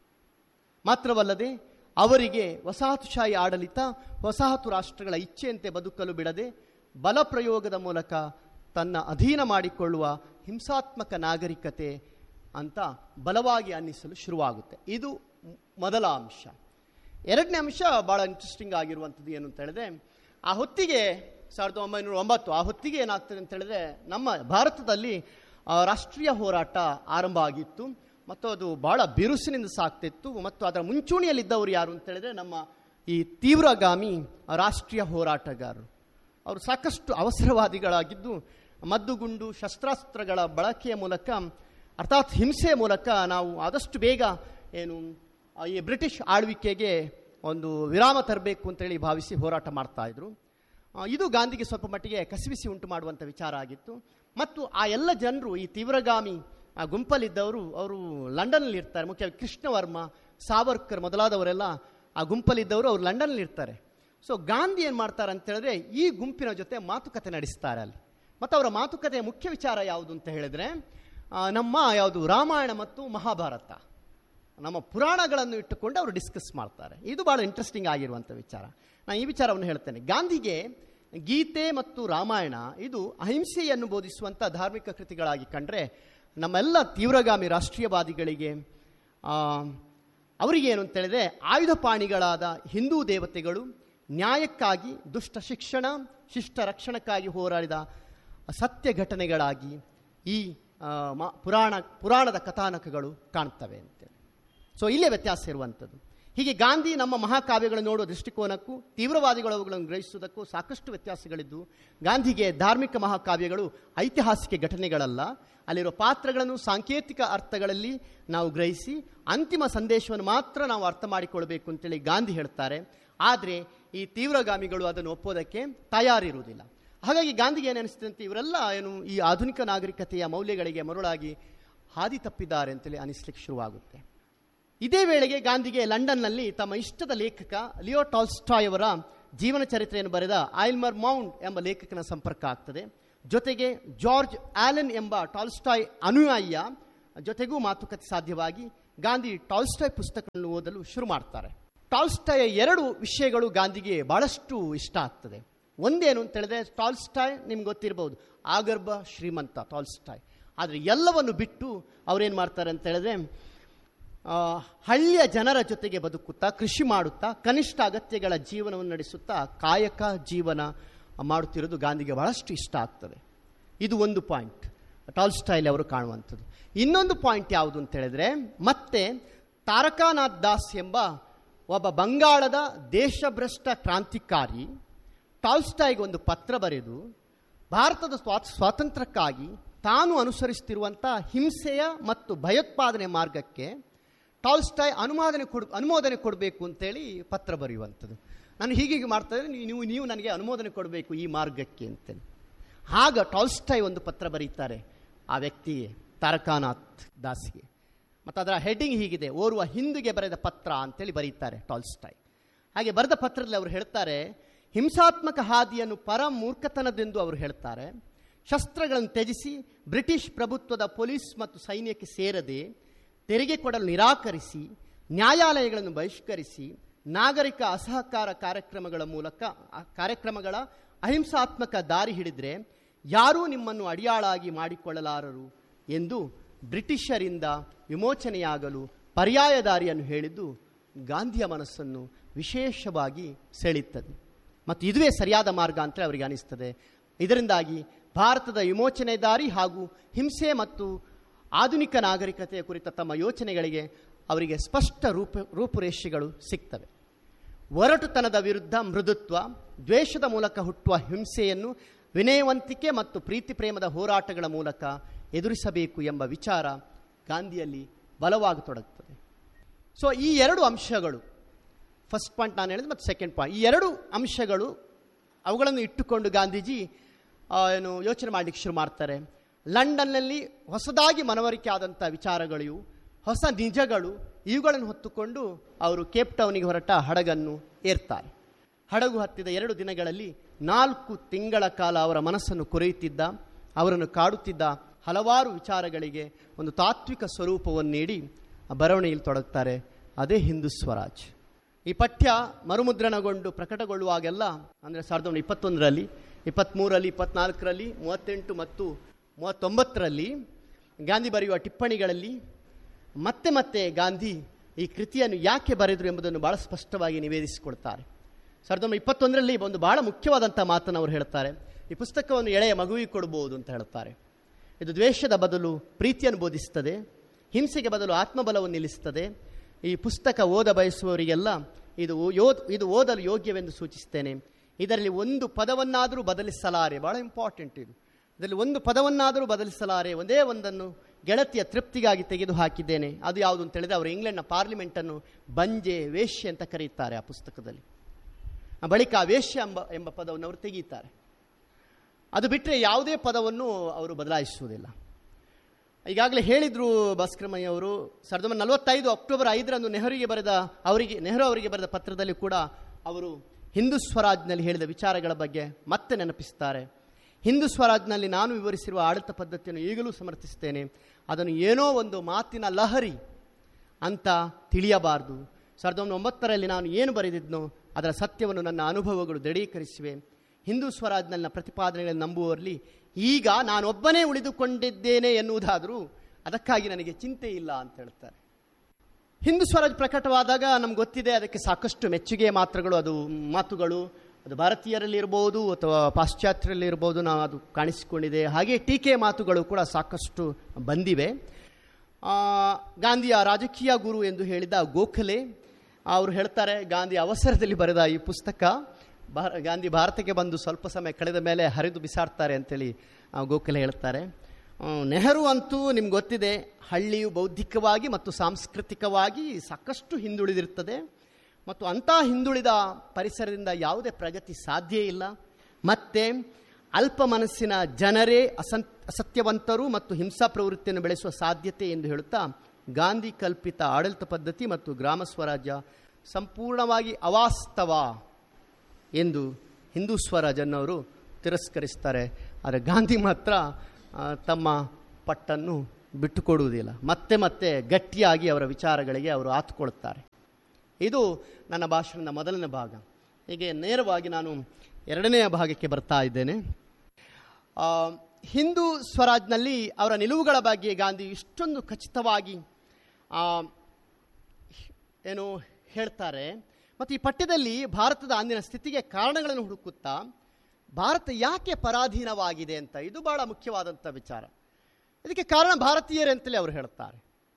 ಮಾತ್ರವಲ್ಲದೆ ಅವರಿಗೆ ವಸಾಹತುಶಾಹಿ ಆಡಳಿತ ವಸಾಹತು ರಾಷ್ಟ್ರಗಳ ಇಚ್ಛೆಯಂತೆ ಬದುಕಲು ಬಿಡದೆ ಬಲಪ್ರಯೋಗದ ಮೂಲಕ ತನ್ನ ಅಧೀನ ಮಾಡಿಕೊಳ್ಳುವ ಹಿಂಸಾತ್ಮಕ ನಾಗರಿಕತೆ ಅಂತ ಬಲವಾಗಿ ಅನ್ನಿಸಲು ಶುರುವಾಗುತ್ತೆ. ಇದು ಮೊದಲ ಅಂಶ. ಎರಡನೇ ಅಂಶ ಭಾಳ ಇಂಟ್ರೆಸ್ಟಿಂಗ್ ಆಗಿರುವಂಥದ್ದು ಏನು ಅಂತ ಹೇಳಿದ್ರೆ, ಆ ಹೊತ್ತಿಗೆ ಸಾವಿರದ ಒಂಬೈನೂರ ಒಂಬತ್ತು ಆ ಹೊತ್ತಿಗೆ ಏನಾಗ್ತದೆ ಅಂತ ಹೇಳಿದ್ರೆ, ನಮ್ಮ ಭಾರತದಲ್ಲಿ ರಾಷ್ಟ್ರೀಯ ಹೋರಾಟ ಆರಂಭ ಆಗಿತ್ತು ಮತ್ತು ಅದು ಬಹಳ ಬಿರುಸಿನಿಂದ ಸಾಗ್ತಿತ್ತು. ಮತ್ತು ಅದರ ಮುಂಚೂಣಿಯಲ್ಲಿದ್ದವರು ಯಾರು ಅಂತ ಹೇಳಿದ್ರೆ, ನಮ್ಮ ಈ ತೀವ್ರಗಾಮಿ ರಾಷ್ಟ್ರೀಯ ಹೋರಾಟಗಾರರು. ಅವರು ಸಾಕಷ್ಟು ಅವಸರವಾದಿಗಳಾಗಿದ್ದು ಮದ್ದುಗುಂಡು ಶಸ್ತ್ರಾಸ್ತ್ರಗಳ ಬಳಕೆಯ ಮೂಲಕ, ಅರ್ಥಾತ್ ಹಿಂಸೆಯ ಮೂಲಕ ನಾವು ಆದಷ್ಟು ಬೇಗ ಏನು ಈ ಬ್ರಿಟಿಷ್ ಆಳ್ವಿಕೆಗೆ ಒಂದು ವಿರಾಮ ತರಬೇಕು ಅಂತೇಳಿ ಭಾವಿಸಿ ಹೋರಾಟ ಮಾಡ್ತಾಯಿದ್ರು. ಇದು ಗಾಂಧಿಗೆ ಸ್ವಲ್ಪ ಮಟ್ಟಿಗೆ ಕಸಿವಿಸಿ ಉಂಟು ಮಾಡುವಂಥ ವಿಚಾರ ಆಗಿತ್ತು. ಮತ್ತು ಆ ಎಲ್ಲ ಜನರು, ಈ ತೀವ್ರಗಾಮಿ ಆ ಗುಂಪಲ್ಲಿದ್ದವರು, ಅವರು ಲಂಡನ್ನಲ್ಲಿ ಇರ್ತಾರೆ. ಮುಖ್ಯವಾಗಿ ಕೃಷ್ಣವರ್ಮ, ಸಾವರ್ಕರ್ ಮೊದಲಾದವರೆಲ್ಲ ಆ ಗುಂಪಲ್ಲಿದ್ದವರು ಅವರು ಲಂಡನ್ನಲ್ಲಿ ಇರ್ತಾರೆ. ಸೊ ಗಾಂಧಿ ಏನು ಮಾಡ್ತಾರೆ ಅಂತ ಹೇಳಿದ್ರೆ, ಈ ಗುಂಪಿನ ಜೊತೆ ಮಾತುಕತೆ ನಡೆಸ್ತಾರೆ ಅಲ್ಲಿ. ಮತ್ತು ಅವರ ಮಾತುಕತೆಯ ಮುಖ್ಯ ವಿಚಾರ ಯಾವುದು ಅಂತ ಹೇಳಿದ್ರೆ, ನಮ್ಮ ಯಾವುದು ರಾಮಾಯಣ ಮತ್ತು ಮಹಾಭಾರತ, ನಮ್ಮ ಪುರಾಣಗಳನ್ನು ಇಟ್ಟುಕೊಂಡು ಅವರು ಡಿಸ್ಕಸ್ ಮಾಡ್ತಾರೆ. ಇದು ಭಾಳ ಇಂಟ್ರೆಸ್ಟಿಂಗ್ ಆಗಿರುವಂಥ ವಿಚಾರ. ನಾನು ಈ ವಿಚಾರವನ್ನು ಹೇಳ್ತೇನೆ. ಗಾಂಧಿಗೆ ಗೀತೆ ಮತ್ತು ರಾಮಾಯಣ ಇದು ಅಹಿಂಸೆಯನ್ನು ಬೋಧಿಸುವಂಥ ಧಾರ್ಮಿಕ ಕೃತಿಗಳಾಗಿ ಕಂಡ್ರೆ, ನಮ್ಮೆಲ್ಲ ತೀವ್ರಗಾಮಿ ರಾಷ್ಟ್ರೀಯವಾದಿಗಳಿಗೆ ಅವರಿಗೇನು ಅಂತೇಳಿದ್ರೆ, ಆಯುಧಪಾಣಿಗಳಾದ ಹಿಂದೂ ದೇವತೆಗಳು ನ್ಯಾಯಕ್ಕಾಗಿ, ದುಷ್ಟ ಶಿಕ್ಷಣ, ಶಿಷ್ಟ ರಕ್ಷಣಕ್ಕಾಗಿ ಹೋರಾಡಿದ ಸತ್ಯ ಘಟನೆಗಳಾಗಿ ಈ ಪುರಾಣ ಪುರಾಣದ ಕಥಾನಕಗಳು ಕಾಣ್ತವೆ ಅಂತೇಳಿ. ಸೊ ಇಲ್ಲೇ ವ್ಯತ್ಯಾಸ ಇರುವಂಥದ್ದು. ಹೀಗೆ ಗಾಂಧಿ ನಮ್ಮ ಮಹಾಕಾವ್ಯಗಳನ್ನು ನೋಡುವ ದೃಷ್ಟಿಕೋನಕ್ಕೂ ತೀವ್ರವಾದಿಗಳು ಅವುಗಳನ್ನು ಗ್ರಹಿಸುವುದಕ್ಕೂ ಸಾಕಷ್ಟು ವ್ಯತ್ಯಾಸಗಳಿದ್ದು, ಗಾಂಧಿಗೆ ಧಾರ್ಮಿಕ ಮಹಾಕಾವ್ಯಗಳು ಐತಿಹಾಸಿಕ ಘಟನೆಗಳಲ್ಲ, ಅಲ್ಲಿರೋ ಪಾತ್ರಗಳನ್ನು ಸಾಂಕೇತಿಕ ಅರ್ಥಗಳಲ್ಲಿ ನಾವು ಗ್ರಹಿಸಿ ಅಂತಿಮ ಸಂದೇಶವನ್ನು ಮಾತ್ರ ನಾವು ಅರ್ಥ ಮಾಡಿಕೊಳ್ಬೇಕು ಅಂತೇಳಿ ಗಾಂಧಿ ಹೇಳ್ತಾರೆ. ಆದರೆ ಈ ತೀವ್ರಗಾಮಿಗಳು ಅದನ್ನು ಒಪ್ಪೋದಕ್ಕೆ ತಯಾರಿರುವುದಿಲ್ಲ. ಹಾಗಾಗಿ ಗಾಂಧಿಗೆ ಏನು ಅನಿಸ್ತಂತೆ, ಇವರೆಲ್ಲ ಏನು ಈ ಆಧುನಿಕ ನಾಗರಿಕತೆಯ ಮೌಲ್ಯಗಳಿಗೆ ಮರುಳಾಗಿ ಹಾದಿ ತಪ್ಪಿದ್ದಾರೆ ಅಂತೇಳಿ ಅನಿಸ್ಲಿಕ್ಕೆ ಶುರುವಾಗುತ್ತೆ. ಇದೇ ವೇಳೆಗೆ ಗಾಂಧಿಗೆ ಲಂಡನ್ನಲ್ಲಿ ತಮ್ಮ ಇಷ್ಟದ ಲೇಖಕ ಲಿಯೋ ಟಾಲ್ಸ್ಟಾಯ್ ಅವರ ಜೀವನ ಚರಿತ್ರೆಯನ್ನು ಬರೆದ ಆಲ್ಮರ್ ಮೌಂಟ್ ಎಂಬ ಲೇಖಕನ ಸಂಪರ್ಕ ಆಗ್ತದೆ. ಜೊತೆಗೆ ಜಾರ್ಜ್ ಆಲೆನ್ ಎಂಬ ಟಾಲ್ಸ್ಟಾಯ್ ಅನುಯಾಯಿಯ ಜೊತೆಗೂ ಮಾತುಕತೆ ಸಾಧ್ಯವಾಗಿ ಗಾಂಧಿ ಟಾಲ್ಸ್ಟಾಯ್ ಪುಸ್ತಕಗಳನ್ನು ಓದಲು ಶುರು ಮಾಡ್ತಾರೆ. ಟಾಲ್ಸ್ಟಾಯ್ ಎರಡು ವಿಷಯಗಳು ಗಾಂಧಿಗೆ ಬಹಳಷ್ಟು ಇಷ್ಟ ಆಗ್ತದೆ. ಒಂದೇನು ಅಂತ ಹೇಳಿದ್ರೆ, ಟಾಲ್ಸ್ಟಾಯ್ ನಿಮ್ಗೆ ಗೊತ್ತಿರಬಹುದು, ಆಗರ್ಭ ಶ್ರೀಮಂತ ಟಾಲ್ಸ್ಟಾಯ್. ಆದರೆ ಎಲ್ಲವನ್ನು ಬಿಟ್ಟು ಅವರೇನು ಮಾಡ್ತಾರೆ ಅಂತ ಹೇಳಿದ್ರೆ, ಹಳ್ಳಿಯ ಜನರ ಜೊತೆಗೆ ಬದುಕುತ್ತಾ, ಕೃಷಿ ಮಾಡುತ್ತಾ, ಕನಿಷ್ಠ ಅಗತ್ಯಗಳ ಜೀವನವನ್ನು ನಡೆಸುತ್ತಾ ಕಾಯಕ ಜೀವನ ಮಾಡುತ್ತಿರೋದು ಗಾಂಧಿಗೆ ಬಹಳಷ್ಟು ಇಷ್ಟ ಆಗ್ತದೆ. ಇದು ಒಂದು ಪಾಯಿಂಟ್ ಟಾಲ್ಸ್ಟಾಯ್ಲಿ ಅವರು ಕಾಣುವಂಥದ್ದು. ಇನ್ನೊಂದು ಪಾಯಿಂಟ್ ಯಾವುದು ಅಂತ ಹೇಳಿದ್ರೆ, ಮತ್ತೆ ತಾರಕಾನಾಥ್ ದಾಸ್ ಎಂಬ ಒಬ್ಬ ಬಂಗಾಳದ ದೇಶಭ್ರಷ್ಟ ಕ್ರಾಂತಿಕಾರಿ ಟಾಲ್ಸ್ಟಾಯ್ಗೆ ಒಂದು ಪತ್ರ ಬರೆದು ಭಾರತದ ಸ್ವಾ ಸ್ವಾತಂತ್ರ್ಯಕ್ಕಾಗಿ ತಾನು ಅನುಸರಿಸುತ್ತಿರುವಂಥ ಹಿಂಸೆಯ ಮತ್ತು ಭಯೋತ್ಪಾದನೆ ಮಾರ್ಗಕ್ಕೆ ಟಾಲ್ಸ್ಟಾಯ್ ಅನುಮೋದನೆ ಕೊಡ್ ಅನುಮೋದನೆ ಕೊಡಬೇಕು ಅಂತೇಳಿ ಪತ್ರ ಬರೆಯುವಂಥದ್ದು. ನಾನು ಹೀಗೀಗೆ ಮಾಡ್ತಾಯಿದ್ರೆ ನೀವು ನೀವು ನನಗೆ ಅನುಮೋದನೆ ಕೊಡಬೇಕು ಈ ಮಾರ್ಗಕ್ಕೆ ಅಂತೇಳಿ. ಆಗ ಟಾಲ್ಸ್ಟಾಯ್ ಒಂದು ಪತ್ರ ಬರೀತಾರೆ ಆ ವ್ಯಕ್ತಿಗೆ, ತಾರಕಾನಾಥ್ ದಾಸ್ಗೆ. ಮತ್ತು ಅದರ ಹೆಡ್ಡಿಂಗ್ ಹೀಗಿದೆ, ಓರ್ವ ಹಿಂದೂಗೆ ಬರೆದ ಪತ್ರ ಅಂತೇಳಿ ಬರೀತಾರೆ ಟಾಲ್ಸ್ಟಾಯ್. ಹಾಗೆ ಬರೆದ ಪತ್ರದಲ್ಲಿ ಅವರು ಹೇಳ್ತಾರೆ, ಹಿಂಸಾತ್ಮಕ ಹಾದಿಯನ್ನು ಪರ ಮೂರ್ಖತನದೆಂದು ಅವರು ಹೇಳ್ತಾರೆ. ಶಸ್ತ್ರಗಳನ್ನು ತ್ಯಜಿಸಿ ಬ್ರಿಟಿಷ್ ಪ್ರಭುತ್ವದ ಪೊಲೀಸ್ ಮತ್ತು ಸೈನ್ಯಕ್ಕೆ ಸೇರದೆ, ತೆರಿಗೆ ಕೊಡಲು ನಿರಾಕರಿಸಿ, ನ್ಯಾಯಾಲಯಗಳನ್ನು ಬಹಿಷ್ಕರಿಸಿ, ನಾಗರಿಕ ಅಸಹಕಾರ ಕಾರ್ಯಕ್ರಮಗಳ ಮೂಲಕ ಕಾರ್ಯಕ್ರಮಗಳ ಅಹಿಂಸಾತ್ಮಕ ದಾರಿ ಹಿಡಿದರೆ ಯಾರೂ ನಿಮ್ಮನ್ನು ಅಡಿಯಾಳಾಗಿ ಮಾಡಿಕೊಳ್ಳಲಾರರು ಎಂದು ಬ್ರಿಟಿಷರಿಂದ ವಿಮೋಚನೆಯಾಗಲು ಪರ್ಯಾಯ ದಾರಿಯನ್ನು ಹೇಳಿದ್ದು ಗಾಂಧಿಯ ಮನಸ್ಸನ್ನು ವಿಶೇಷವಾಗಿ ಸೆಳೆಯುತ್ತದೆ. ಮತ್ತು ಇದುವೇ ಸರಿಯಾದ ಮಾರ್ಗ ಅಂತ ಅವರಿಗೆ ಅನಿಸ್ತದೆ. ಇದರಿಂದಾಗಿ ಭಾರತದ ವಿಮೋಚನೆ ದಾರಿ ಹಾಗೂ ಹಿಂಸೆ ಮತ್ತು ಆಧುನಿಕ ನಾಗರಿಕತೆಯ ಕುರಿತ ತಮ್ಮ ಯೋಚನೆಗಳಿಗೆ ಅವರಿಗೆ ಸ್ಪಷ್ಟ ರೂಪ ರೂಪುರೇಷೆಗಳು ಸಿಗ್ತವೆ. ಒರಟುತನದ ವಿರುದ್ಧ ಮೃದುತ್ವ, ದ್ವೇಷದ ಮೂಲಕ ಹುಟ್ಟುವ ಹಿಂಸೆಯನ್ನು ವಿನಯವಂತಿಕೆ ಮತ್ತು ಪ್ರೀತಿ ಪ್ರೇಮದ ಹೋರಾಟಗಳ ಮೂಲಕ ಎದುರಿಸಬೇಕು ಎಂಬ ವಿಚಾರ ಗಾಂಧಿಯಲ್ಲಿ ಬಲವಾಗತೊಡಗುತ್ತದೆ. ಸೊ ಈ ಎರಡು ಅಂಶಗಳು, ಫಸ್ಟ್ ಪಾಯಿಂಟ್ ನಾನು ಹೇಳಿದೆ ಮತ್ತು ಸೆಕೆಂಡ್ ಪಾಯಿಂಟ್, ಈ ಎರಡು ಅಂಶಗಳು ಅವುಗಳನ್ನು ಇಟ್ಟುಕೊಂಡು ಗಾಂಧೀಜಿ ಏನು ಯೋಚನೆ ಮಾಡಲಿಕ್ಕೆ ಶುರು ಮಾಡ್ತಾರೆ. ಲಂಡನ್ನಲ್ಲಿ ಹೊಸದಾಗಿ ಮನವರಿಕೆ ಆದಂಥ ವಿಚಾರಗಳು, ಹೊಸ ನಿಜಗಳು, ಇವುಗಳನ್ನು ಹೊತ್ತುಕೊಂಡು ಅವರು ಕೇಪ್ ಟೌನಿಗೆ ಹೊರಟ ಹಡಗನ್ನು ಏರ್ತಾರೆ. ಹಡಗು ಹತ್ತಿದ ಎರಡು ದಿನಗಳಲ್ಲಿ ನಾಲ್ಕು ತಿಂಗಳ ಕಾಲ ಅವರ ಮನಸ್ಸನ್ನು ಕೊರೆಯುತ್ತಿದ್ದ, ಅವರನ್ನು ಕಾಡುತ್ತಿದ್ದ ಹಲವಾರು ವಿಚಾರಗಳಿಗೆ ಒಂದು ತಾತ್ವಿಕ ಸ್ವರೂಪವನ್ನು ನೀಡಿ ಬರವಣಿಗೆಯಲ್ಲಿ ತೊಡಗುತ್ತಾರೆ. ಅದೇ ಹಿಂದೂ ಸ್ವರಾಜ್. ಈ ಪಠ್ಯ ಮರುಮುದ್ರಣಗೊಂಡು ಪ್ರಕಟಗೊಳ್ಳುವಾಗೆಲ್ಲ, ಅಂದರೆ ಸಾವಿರದ ಒಂಬೈನೂರ ಇಪ್ಪತ್ತೊಂದರಲ್ಲಿ, ಇಪ್ಪತ್ತ್ಮೂರರಲ್ಲಿ, ಇಪ್ಪತ್ನಾಲ್ಕರಲ್ಲಿ, ಮೂವತ್ತೆಂಟು ಮತ್ತು ಮೂವತ್ತೊಂಬತ್ತರಲ್ಲಿ ಗಾಂಧಿ ಬರೆಯುವ ಟಿಪ್ಪಣಿಗಳಲ್ಲಿ ಮತ್ತೆ ಮತ್ತೆ ಗಾಂಧಿ ಈ ಕೃತಿಯನ್ನು ಯಾಕೆ ಬರೆದರು ಎಂಬುದನ್ನು ಭಾಳ ಸ್ಪಷ್ಟವಾಗಿ ನಿವೇದಿಸಿಕೊಳ್ತಾರೆ. ಸಾವಿರದ ಒಂಬೈನೂರ ಇಪ್ಪತ್ತೊಂದರಲ್ಲಿ ಒಂದು ಭಾಳ ಮುಖ್ಯವಾದಂಥ ಮಾತನ್ನು ಅವರು ಹೇಳ್ತಾರೆ. ಈ ಪುಸ್ತಕವನ್ನು ಎಳೆಯ ಮಗುವಿಗೆ ಕೊಡ್ಬೋದು ಅಂತ ಹೇಳ್ತಾರೆ. ಇದು ದ್ವೇಷದ ಬದಲು ಪ್ರೀತಿಯನ್ನು ಬೋಧಿಸುತ್ತದೆ, ಹಿಂಸೆಗೆ ಬದಲು ಆತ್ಮಬಲವನ್ನು ನಿಲ್ಲಿಸುತ್ತದೆ. ಈ ಪುಸ್ತಕ ಓದ ಬಯಸುವವರಿಗೆಲ್ಲ ಇದು ಯೋದ್ ಇದು ಓದಲು ಯೋಗ್ಯವೆಂದು ಸೂಚಿಸ್ತೇನೆ. ಇದರಲ್ಲಿ ಒಂದು ಪದವನ್ನಾದರೂ ಬದಲಿಸಲಾರೆ, ಭಾಳ ಇಂಪಾರ್ಟೆಂಟ್ ಇದು. ಇದರಲ್ಲಿ ಒಂದು ಪದವನ್ನಾದರೂ ಬದಲಿಸಲಾರೆ, ಒಂದೇ ಒಂದನ್ನು ಗೆಳತಿಯ ತೃಪ್ತಿಗಾಗಿ ತೆಗೆದು ಹಾಕಿದ್ದೇನೆ. ಅದು ಯಾವುದು ಅಂತ ಹೇಳಿದ್ರೆ, ಅವರು ಇಂಗ್ಲೆಂಡ್ನ ಪಾರ್ಲಿಮೆಂಟನ್ನು ಬಂಜೆ, ವೇಶ್ಯೆ ಅಂತ ಕರೆಯುತ್ತಾರೆ ಆ ಪುಸ್ತಕದಲ್ಲಿ. ಬಳಿಕ ಆ ವೇಶ್ಯ ಎಂಬ ಎಂಬ ಪದವನ್ನು ಅವರು ತೆಗೆಯುತ್ತಾರೆ. ಅದು ಬಿಟ್ಟರೆ ಯಾವುದೇ ಪದವನ್ನು ಅವರು ಬದಲಾಯಿಸುವುದಿಲ್ಲ. ಈಗಾಗಲೇ ಹೇಳಿದರು ಭಾಸ್ಕರಮಯ್ಯ ಅವರು, ಸಾವಿರದ ಒಂಬೈನೂರ ನಲವತ್ತೈದು ಅಕ್ಟೋಬರ್ ಐದರಂದು ನೆಹರುಗೆ ಬರೆದ ಅವರಿಗೆ ನೆಹರು ಅವರಿಗೆ ಬರೆದ ಪತ್ರದಲ್ಲಿ ಕೂಡ ಅವರು ಹಿಂದೂ ಸ್ವರಾಜ್ನಲ್ಲಿ ಹೇಳಿದ ವಿಚಾರಗಳ ಬಗ್ಗೆ ಮತ್ತೆ ನೆನಪಿಸುತ್ತಾರೆ. ಹಿಂದೂ ಸ್ವರಾಜ್ನಲ್ಲಿ ನಾನು ವಿವರಿಸಿರುವ ಆಡಳಿತ ಪದ್ಧತಿಯನ್ನು ಈಗಲೂ ಸಮರ್ಥಿಸುತ್ತೇನೆ. ಅದನ್ನು ಏನೋ ಒಂದು ಮಾತಿನ ಲಹರಿ ಅಂತ ತಿಳಿಯಬಾರದು. ಸಾವಿರದ ಒಂಬೈನೂರ ಒಂಬತ್ತರಲ್ಲಿ ನಾನು ಏನು ಬರೆದಿದ್ನೋ ಅದರ ಸತ್ಯವನ್ನು ನನ್ನ ಅನುಭವಗಳು ದೃಢೀಕರಿಸಿವೆ. ಹಿಂದೂ ಸ್ವರಾಜ್ನಲ್ಲಿನ ಪ್ರತಿಪಾದನೆಗಳನ್ನು ನಂಬುವವರಲ್ಲಿ ಈಗ ನಾನೊಬ್ಬನೇ ಉಳಿದುಕೊಂಡಿದ್ದೇನೆ ಎನ್ನುವುದಾದರೂ ಅದಕ್ಕಾಗಿ ನನಗೆ ಚಿಂತೆ ಇಲ್ಲ ಅಂತ ಹೇಳ್ತಾರೆ. ಹಿಂದೂ ಸ್ವರಾಜ್ ಪ್ರಕಟವಾದಾಗ ನಮ್ಗೆ ಗೊತ್ತಿದೆ, ಅದಕ್ಕೆ ಸಾಕಷ್ಟು ಮೆಚ್ಚುಗೆಯ ಮಾತುಗಳು ಅದು ಮಾತುಗಳು ಅದು ಭಾರತೀಯರಲ್ಲಿ ಇರ್ಬೋದು ಅಥವಾ ಪಾಶ್ಚಾತ್ಯರಲ್ಲಿ ಇರ್ಬೋದು, ನಾವು ಅದು ಕಾಣಿಸಿಕೊಂಡಿದೆ. ಹಾಗೆ ಟೀಕೆ ಮಾತುಗಳು ಕೂಡ ಸಾಕಷ್ಟು ಬಂದಿವೆ. ಗಾಂಧಿಯ ರಾಜಕೀಯ ಗುರು ಎಂದು ಹೇಳಿದ ಗೋಖಲೆ ಅವರು ಹೇಳ್ತಾರೆ, ಗಾಂಧಿ ಅವಸರದಲ್ಲಿ ಬರೆದ ಈ ಪುಸ್ತಕ ಭಾರ ಗಾಂಧಿ ಭಾರತಕ್ಕೆ ಬಂದು ಸ್ವಲ್ಪ ಸಮಯ ಕಳೆದ ಮೇಲೆ ಹರಿದು ಬಿಸಾಡ್ತಾರೆ ಅಂತೇಳಿ ಗೋಖಲೆ ಹೇಳ್ತಾರೆ. ನೆಹರು ಅಂತೂ ನಿಮ್ಗೆ ಗೊತ್ತಿದೆ, ಹಳ್ಳಿಯು ಬೌದ್ಧಿಕವಾಗಿ ಮತ್ತು ಸಾಂಸ್ಕೃತಿಕವಾಗಿ ಸಾಕಷ್ಟು ಹಿಂದುಳಿದಿರ್ತದೆ ಮತ್ತು ಅಂಥ ಹಿಂದುಳಿದ ಪರಿಸರದಿಂದ ಯಾವುದೇ ಪ್ರಗತಿ ಸಾಧ್ಯ ಇಲ್ಲ. ಮತ್ತು ಅಲ್ಪ ಮನಸ್ಸಿನ ಜನರೇ ಅಸನ್ ಅಸತ್ಯವಂತರು ಮತ್ತು ಹಿಂಸಾ ಪ್ರವೃತ್ತಿಯನ್ನು ಬೆಳೆಸುವ ಸಾಧ್ಯತೆ ಎಂದು ಹೇಳುತ್ತಾ ಗಾಂಧಿ ಕಲ್ಪಿತ ಆಡಳಿತ ಪದ್ಧತಿ ಮತ್ತು ಗ್ರಾಮ ಸ್ವರಾಜ್ಯ ಸಂಪೂರ್ಣವಾಗಿ ಅವಾಸ್ತವ ಎಂದು ಹಿಂದೂ ಸ್ವರಾಜ್ ಅನ್ನೋರು ತಿರಸ್ಕರಿಸ್ತಾರೆ. ಆದರೆ ಗಾಂಧಿ ಮಾತ್ರ ತಮ್ಮ ಪಟ್ಟನ್ನು ಬಿಟ್ಟುಕೊಡುವುದಿಲ್ಲ. ಮತ್ತೆ ಮತ್ತೆ ಗಟ್ಟಿಯಾಗಿ ಅವರ ವಿಚಾರಗಳಿಗೆ ಅವರು ಆತುಕೊಳ್ತಾರೆ. ಇದು ನನ್ನ ಭಾಷಣದ ಮೊದಲನೇ ಭಾಗ. ಹೀಗೆ ನೇರವಾಗಿ ನಾನು ಎರಡನೆಯ ಭಾಗಕ್ಕೆ ಬರ್ತಾ ಇದ್ದೇನೆ. ಹಿಂದೂ ಸ್ವರಾಜ್ನಲ್ಲಿ ಅವರ ನಿಲುವುಗಳ ಬಗ್ಗೆ ಗಾಂಧಿ ಇಷ್ಟೊಂದು ಖಚಿತವಾಗಿ ಏನು ಹೇಳ್ತಾರೆ. ಮತ್ತು ಈ ಪಠ್ಯದಲ್ಲಿ ಭಾರತದ ಅಂದಿನ ಸ್ಥಿತಿಗೆ ಕಾರಣಗಳನ್ನು ಹುಡುಕುತ್ತಾ ಭಾರತ ಯಾಕೆ ಪರಾಧೀನವಾಗಿದೆ ಅಂತ, ಇದು ಬಹಳ ಮುಖ್ಯವಾದಂಥ ವಿಚಾರ. ಇದಕ್ಕೆ ಕಾರಣ ಭಾರತೀಯರೇ ಅಂತಲೇ ಅವರು ಹೇಳ್ತಾರೆ.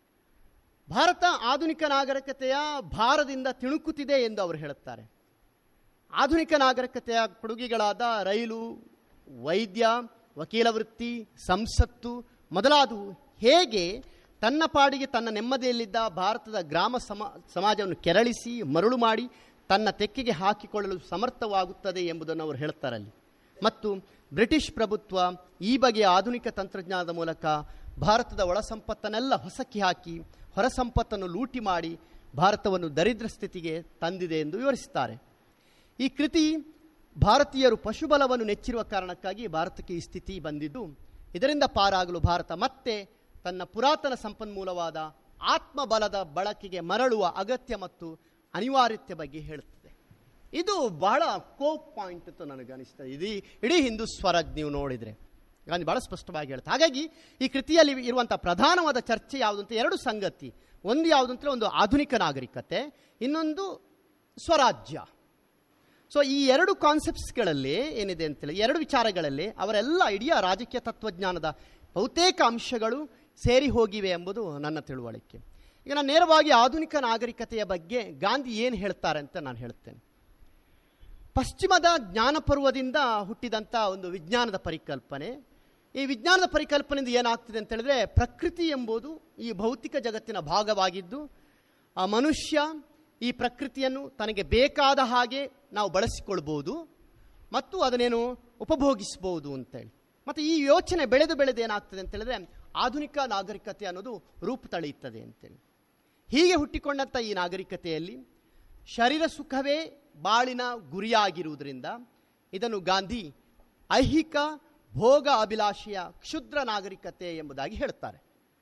ಭಾರತ ಆಧುನಿಕ ನಾಗರಿಕತೆಯ ಭಾರದಿಂದ ತಿಣುಕುತ್ತಿದೆ ಎಂದು ಅವರು ಹೇಳುತ್ತಾರೆ. ಆಧುನಿಕ ನಾಗರಿಕತೆಯ ಕೊಡುಗೆಗಳಾದ ರೈಲು, ವೈದ್ಯ, ವಕೀಲ ವೃತ್ತಿ, ಸಂಸತ್ತು ಮೊದಲಾದವು ಹೇಗೆ ತನ್ನ ಪಾಡಿಗೆ ತನ್ನ ನೆಮ್ಮದಿಯಲ್ಲಿದ್ದ ಭಾರತದ ಗ್ರಾಮ ಸಮ ಸಮಾಜವನ್ನು ಕೆರಳಿಸಿ ಮರಳು ಮಾಡಿ ತನ್ನ ತೆಕ್ಕೆಗೆ ಹಾಕಿಕೊಳ್ಳಲು ಸಮರ್ಥವಾಗುತ್ತದೆ ಎಂಬುದನ್ನು ಅವರು ಹೇಳ್ತಾರಲ್ಲಿ. ಮತ್ತು ಬ್ರಿಟಿಷ್ ಪ್ರಭುತ್ವ ಈ ಬಗೆಯ ಆಧುನಿಕ ತಂತ್ರಜ್ಞಾನದ ಮೂಲಕ ಭಾರತದ ಒಳ ಸಂಪತ್ತನ್ನೆಲ್ಲ ಹೊಸಕಿ ಹಾಕಿ ಹೊರ ಸಂಪತ್ತನ್ನು ಲೂಟಿ ಮಾಡಿ ಭಾರತವನ್ನು ದರಿದ್ರ ಸ್ಥಿತಿಗೆ ತಂದಿದೆ ಎಂದು ವಿವರಿಸುತ್ತಾರೆ. ಈ ಕೃತಿ ಭಾರತೀಯರು ಪಶುಬಲವನ್ನು ನೆಚ್ಚಿರುವ ಕಾರಣಕ್ಕಾಗಿ ಭಾರತಕ್ಕೆ ಈ ಸ್ಥಿತಿ ಬಂದಿದ್ದು, ಇದರಿಂದ ಪಾರಾಗಲು ಭಾರತ ಮತ್ತೆ ತನ್ನ ಪುರಾತನ ಸಂಪನ್ಮೂಲವಾದ ಆತ್ಮಬಲದ ಬಳಕೆಗೆ ಮರಳುವ ಅಗತ್ಯ ಮತ್ತು ಅನಿವಾರ್ಯತೆ ಬಗ್ಗೆ ಹೇಳುತ್ತದೆ. ಇದು ಬಹಳ ಕೋಪ್ ಪಾಯಿಂಟ್ ಅಂತ ನನಗೆ ಅನಿಸ್ತದೆ. ಇದು ಇಡೀ ಹಿಂದೂ ಸ್ವರಾಜ್ ನೀವು ನೋಡಿದರೆ ಗಾಂಧಿ ಬಹಳ ಸ್ಪಷ್ಟವಾಗಿ ಹೇಳ್ತಾರೆ. ಹಾಗಾಗಿ ಈ ಕೃತಿಯಲ್ಲಿ ಇರುವಂಥ ಪ್ರಧಾನವಾದ ಚರ್ಚೆ ಯಾವುದಂತ ಎರಡು ಸಂಗತಿ. ಒಂದು ಯಾವುದಂತಲೇ ಒಂದು ಆಧುನಿಕ ನಾಗರಿಕತೆ, ಇನ್ನೊಂದು ಸ್ವರಾಜ್ಯ. ಸೊ ಈ ಎರಡು ಕಾನ್ಸೆಪ್ಟ್ಸ್ಗಳಲ್ಲಿ ಏನಿದೆ ಅಂತೇಳಿ, ಎರಡು ವಿಚಾರಗಳಲ್ಲಿ ಅವರೆಲ್ಲ ಇಡೀ ರಾಜಕೀಯ ತತ್ವಜ್ಞಾನದ ಬಹುತೇಕ ಅಂಶಗಳು ಸೇರಿ ಹೋಗಿವೆ ಎಂಬುದು ನನ್ನ ತಿಳುವಳಿಕೆ. ಈಗ ನಾನು ನೇರವಾಗಿ ಆಧುನಿಕ ನಾಗರಿಕತೆಯ ಬಗ್ಗೆ ಗಾಂಧಿ ಏನು ಹೇಳ್ತಾರೆ ಅಂತ ನಾನು ಹೇಳ್ತೇನೆ. ಪಶ್ಚಿಮದ ಜ್ಞಾನಪರ್ವದಿಂದ ಹುಟ್ಟಿದಂಥ ಒಂದು ವಿಜ್ಞಾನದ ಪರಿಕಲ್ಪನೆ. ಈ ವಿಜ್ಞಾನದ ಪರಿಕಲ್ಪನೆಯಿಂದ ಏನಾಗ್ತಿದೆ ಅಂತ ಹೇಳಿದ್ರೆ, ಪ್ರಕೃತಿ ಎಂಬುದು ಈ ಭೌತಿಕ ಜಗತ್ತಿನ ಭಾಗವಾಗಿದ್ದು ಆ ಮನುಷ್ಯ ಈ ಪ್ರಕೃತಿಯನ್ನು ತನಗೆ ಬೇಕಾದ ಹಾಗೆ ನಾವು ಬಳಸಿಕೊಳ್ಬೋದು ಮತ್ತು ಅದನ್ನೇನು ಉಪಭೋಗಿಸ್ಬೋದು ಅಂತೇಳಿ. ಮತ್ತು ಈ ಯೋಚನೆ ಬೆಳೆದು ಬೆಳೆದು ಏನಾಗ್ತದೆ ಅಂತ ಹೇಳಿದ್ರೆ ಆಧುನಿಕ ನಾಗರಿಕತೆ ಅನ್ನೋದು ರೂಪ ತಳೆಯುತ್ತದೆ ಅಂತೇಳಿ. ಹೀಗೆ ಹುಟ್ಟಿಕೊಂಡಂಥ ಈ ನಾಗರಿಕತೆಯಲ್ಲಿ ಶರೀರ ಸುಖವೇ ಬಾಳಿನ ಗುರಿಯಾಗಿರುವುದರಿಂದ ಇದನ್ನು ಗಾಂಧಿ ಐಹಿಕ ಭೋಗ ಅಭಿಲಾಷೆಯ ಕ್ಷುದ್ರ ನಾಗರಿಕತೆ ಎಂಬುದಾಗಿ ಹೇಳುತ್ತಾರೆ.